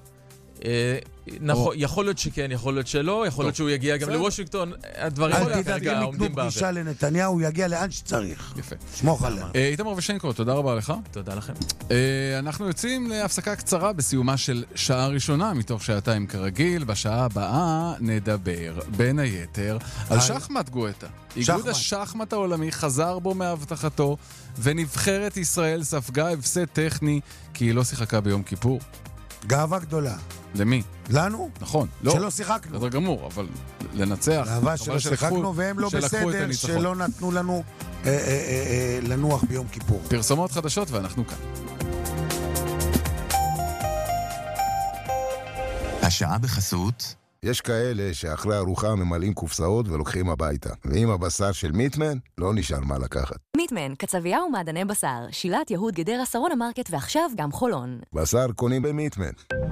Speaker 20: נכון, יכול להיות שכן, יכול להיות שלא, יכול להיות שהוא יגיע גם לוושינגטון, הדברים
Speaker 2: אל תדאג, הם יקנו פגישה לנתניהו, הוא יגיע לאן שצריך.
Speaker 1: יפה.
Speaker 2: שמוך עליה.
Speaker 1: איתמר ושנקו, תודה רבה לך.
Speaker 20: תודה לכם.
Speaker 1: אנחנו יוצאים להפסקה קצרה בסיומה של שעה ראשונה, מתוך שעתיים כרגיל. בשעה הבאה נדבר, בין היתר, על שחמט גואטה. איגוד השחמט העולמי חזר בו מהבטחתו, ונבחרת ישראל ספגה הפסד טכני, כי היא לא שיחקה ביום כיפור.
Speaker 2: גאווה גדולה.
Speaker 1: למי?
Speaker 2: לנו?
Speaker 1: נכון.
Speaker 2: שלא שיחקנו.
Speaker 1: זה גמור, אבל לנצח.
Speaker 2: גאווה שלא שיחקנו, והם לא בסדר, שלא נתנו לנו לנוח ביום כיפור.
Speaker 1: פרסומות חדשות ואנחנו כאן.
Speaker 9: השעה בחסות.
Speaker 21: יש כאלה שאחרי ארוחה ממלאים קופסאות ולוקחים הביתה. ועם הבשר של מיטמן, לא נשאר מה לקחת.
Speaker 22: מיטמן, קצבייה ומעדני בשר, שילת יהוד גדרה שרון המרקט ועכשיו גם חולון.
Speaker 21: בשר קונים במיטמן.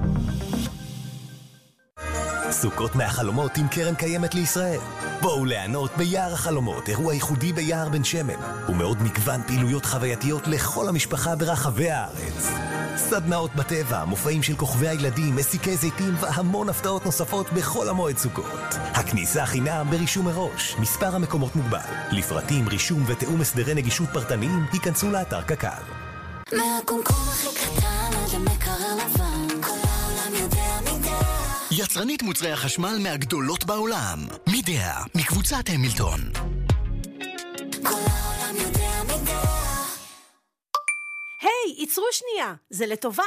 Speaker 23: סוכות מהחלומות עם קרן קיימת לישראל. בואו ליהנות ביער החלומות, אירוע ייחודי ביער בן שמן, ומאוד מגוון פעילויות חווייתיות לכל המשפחה ברחבי הארץ. סדנאות בטבע, מופעים של כוכבי הילדים, מסיקי זיתים והמון הפתעות נוספות בכל המועד סוכות. הכניסה חינם ברישום מראש, מספר המקומות מוגבל. לפרטים, רישום ותאום הסדרי נגישות פרטניים, היכנסו לאתר קק"ל.
Speaker 13: מהקומקום הכי קטן עד המקרר לבן, כל העולם יודע מידע.
Speaker 17: יצרנית מוצרי החשמל מהגדולות בעולם, מידע, מקבוצת המילטון.
Speaker 13: כל העולם יודע מידע.
Speaker 24: היי, ייצרו שנייה, זה לטובה.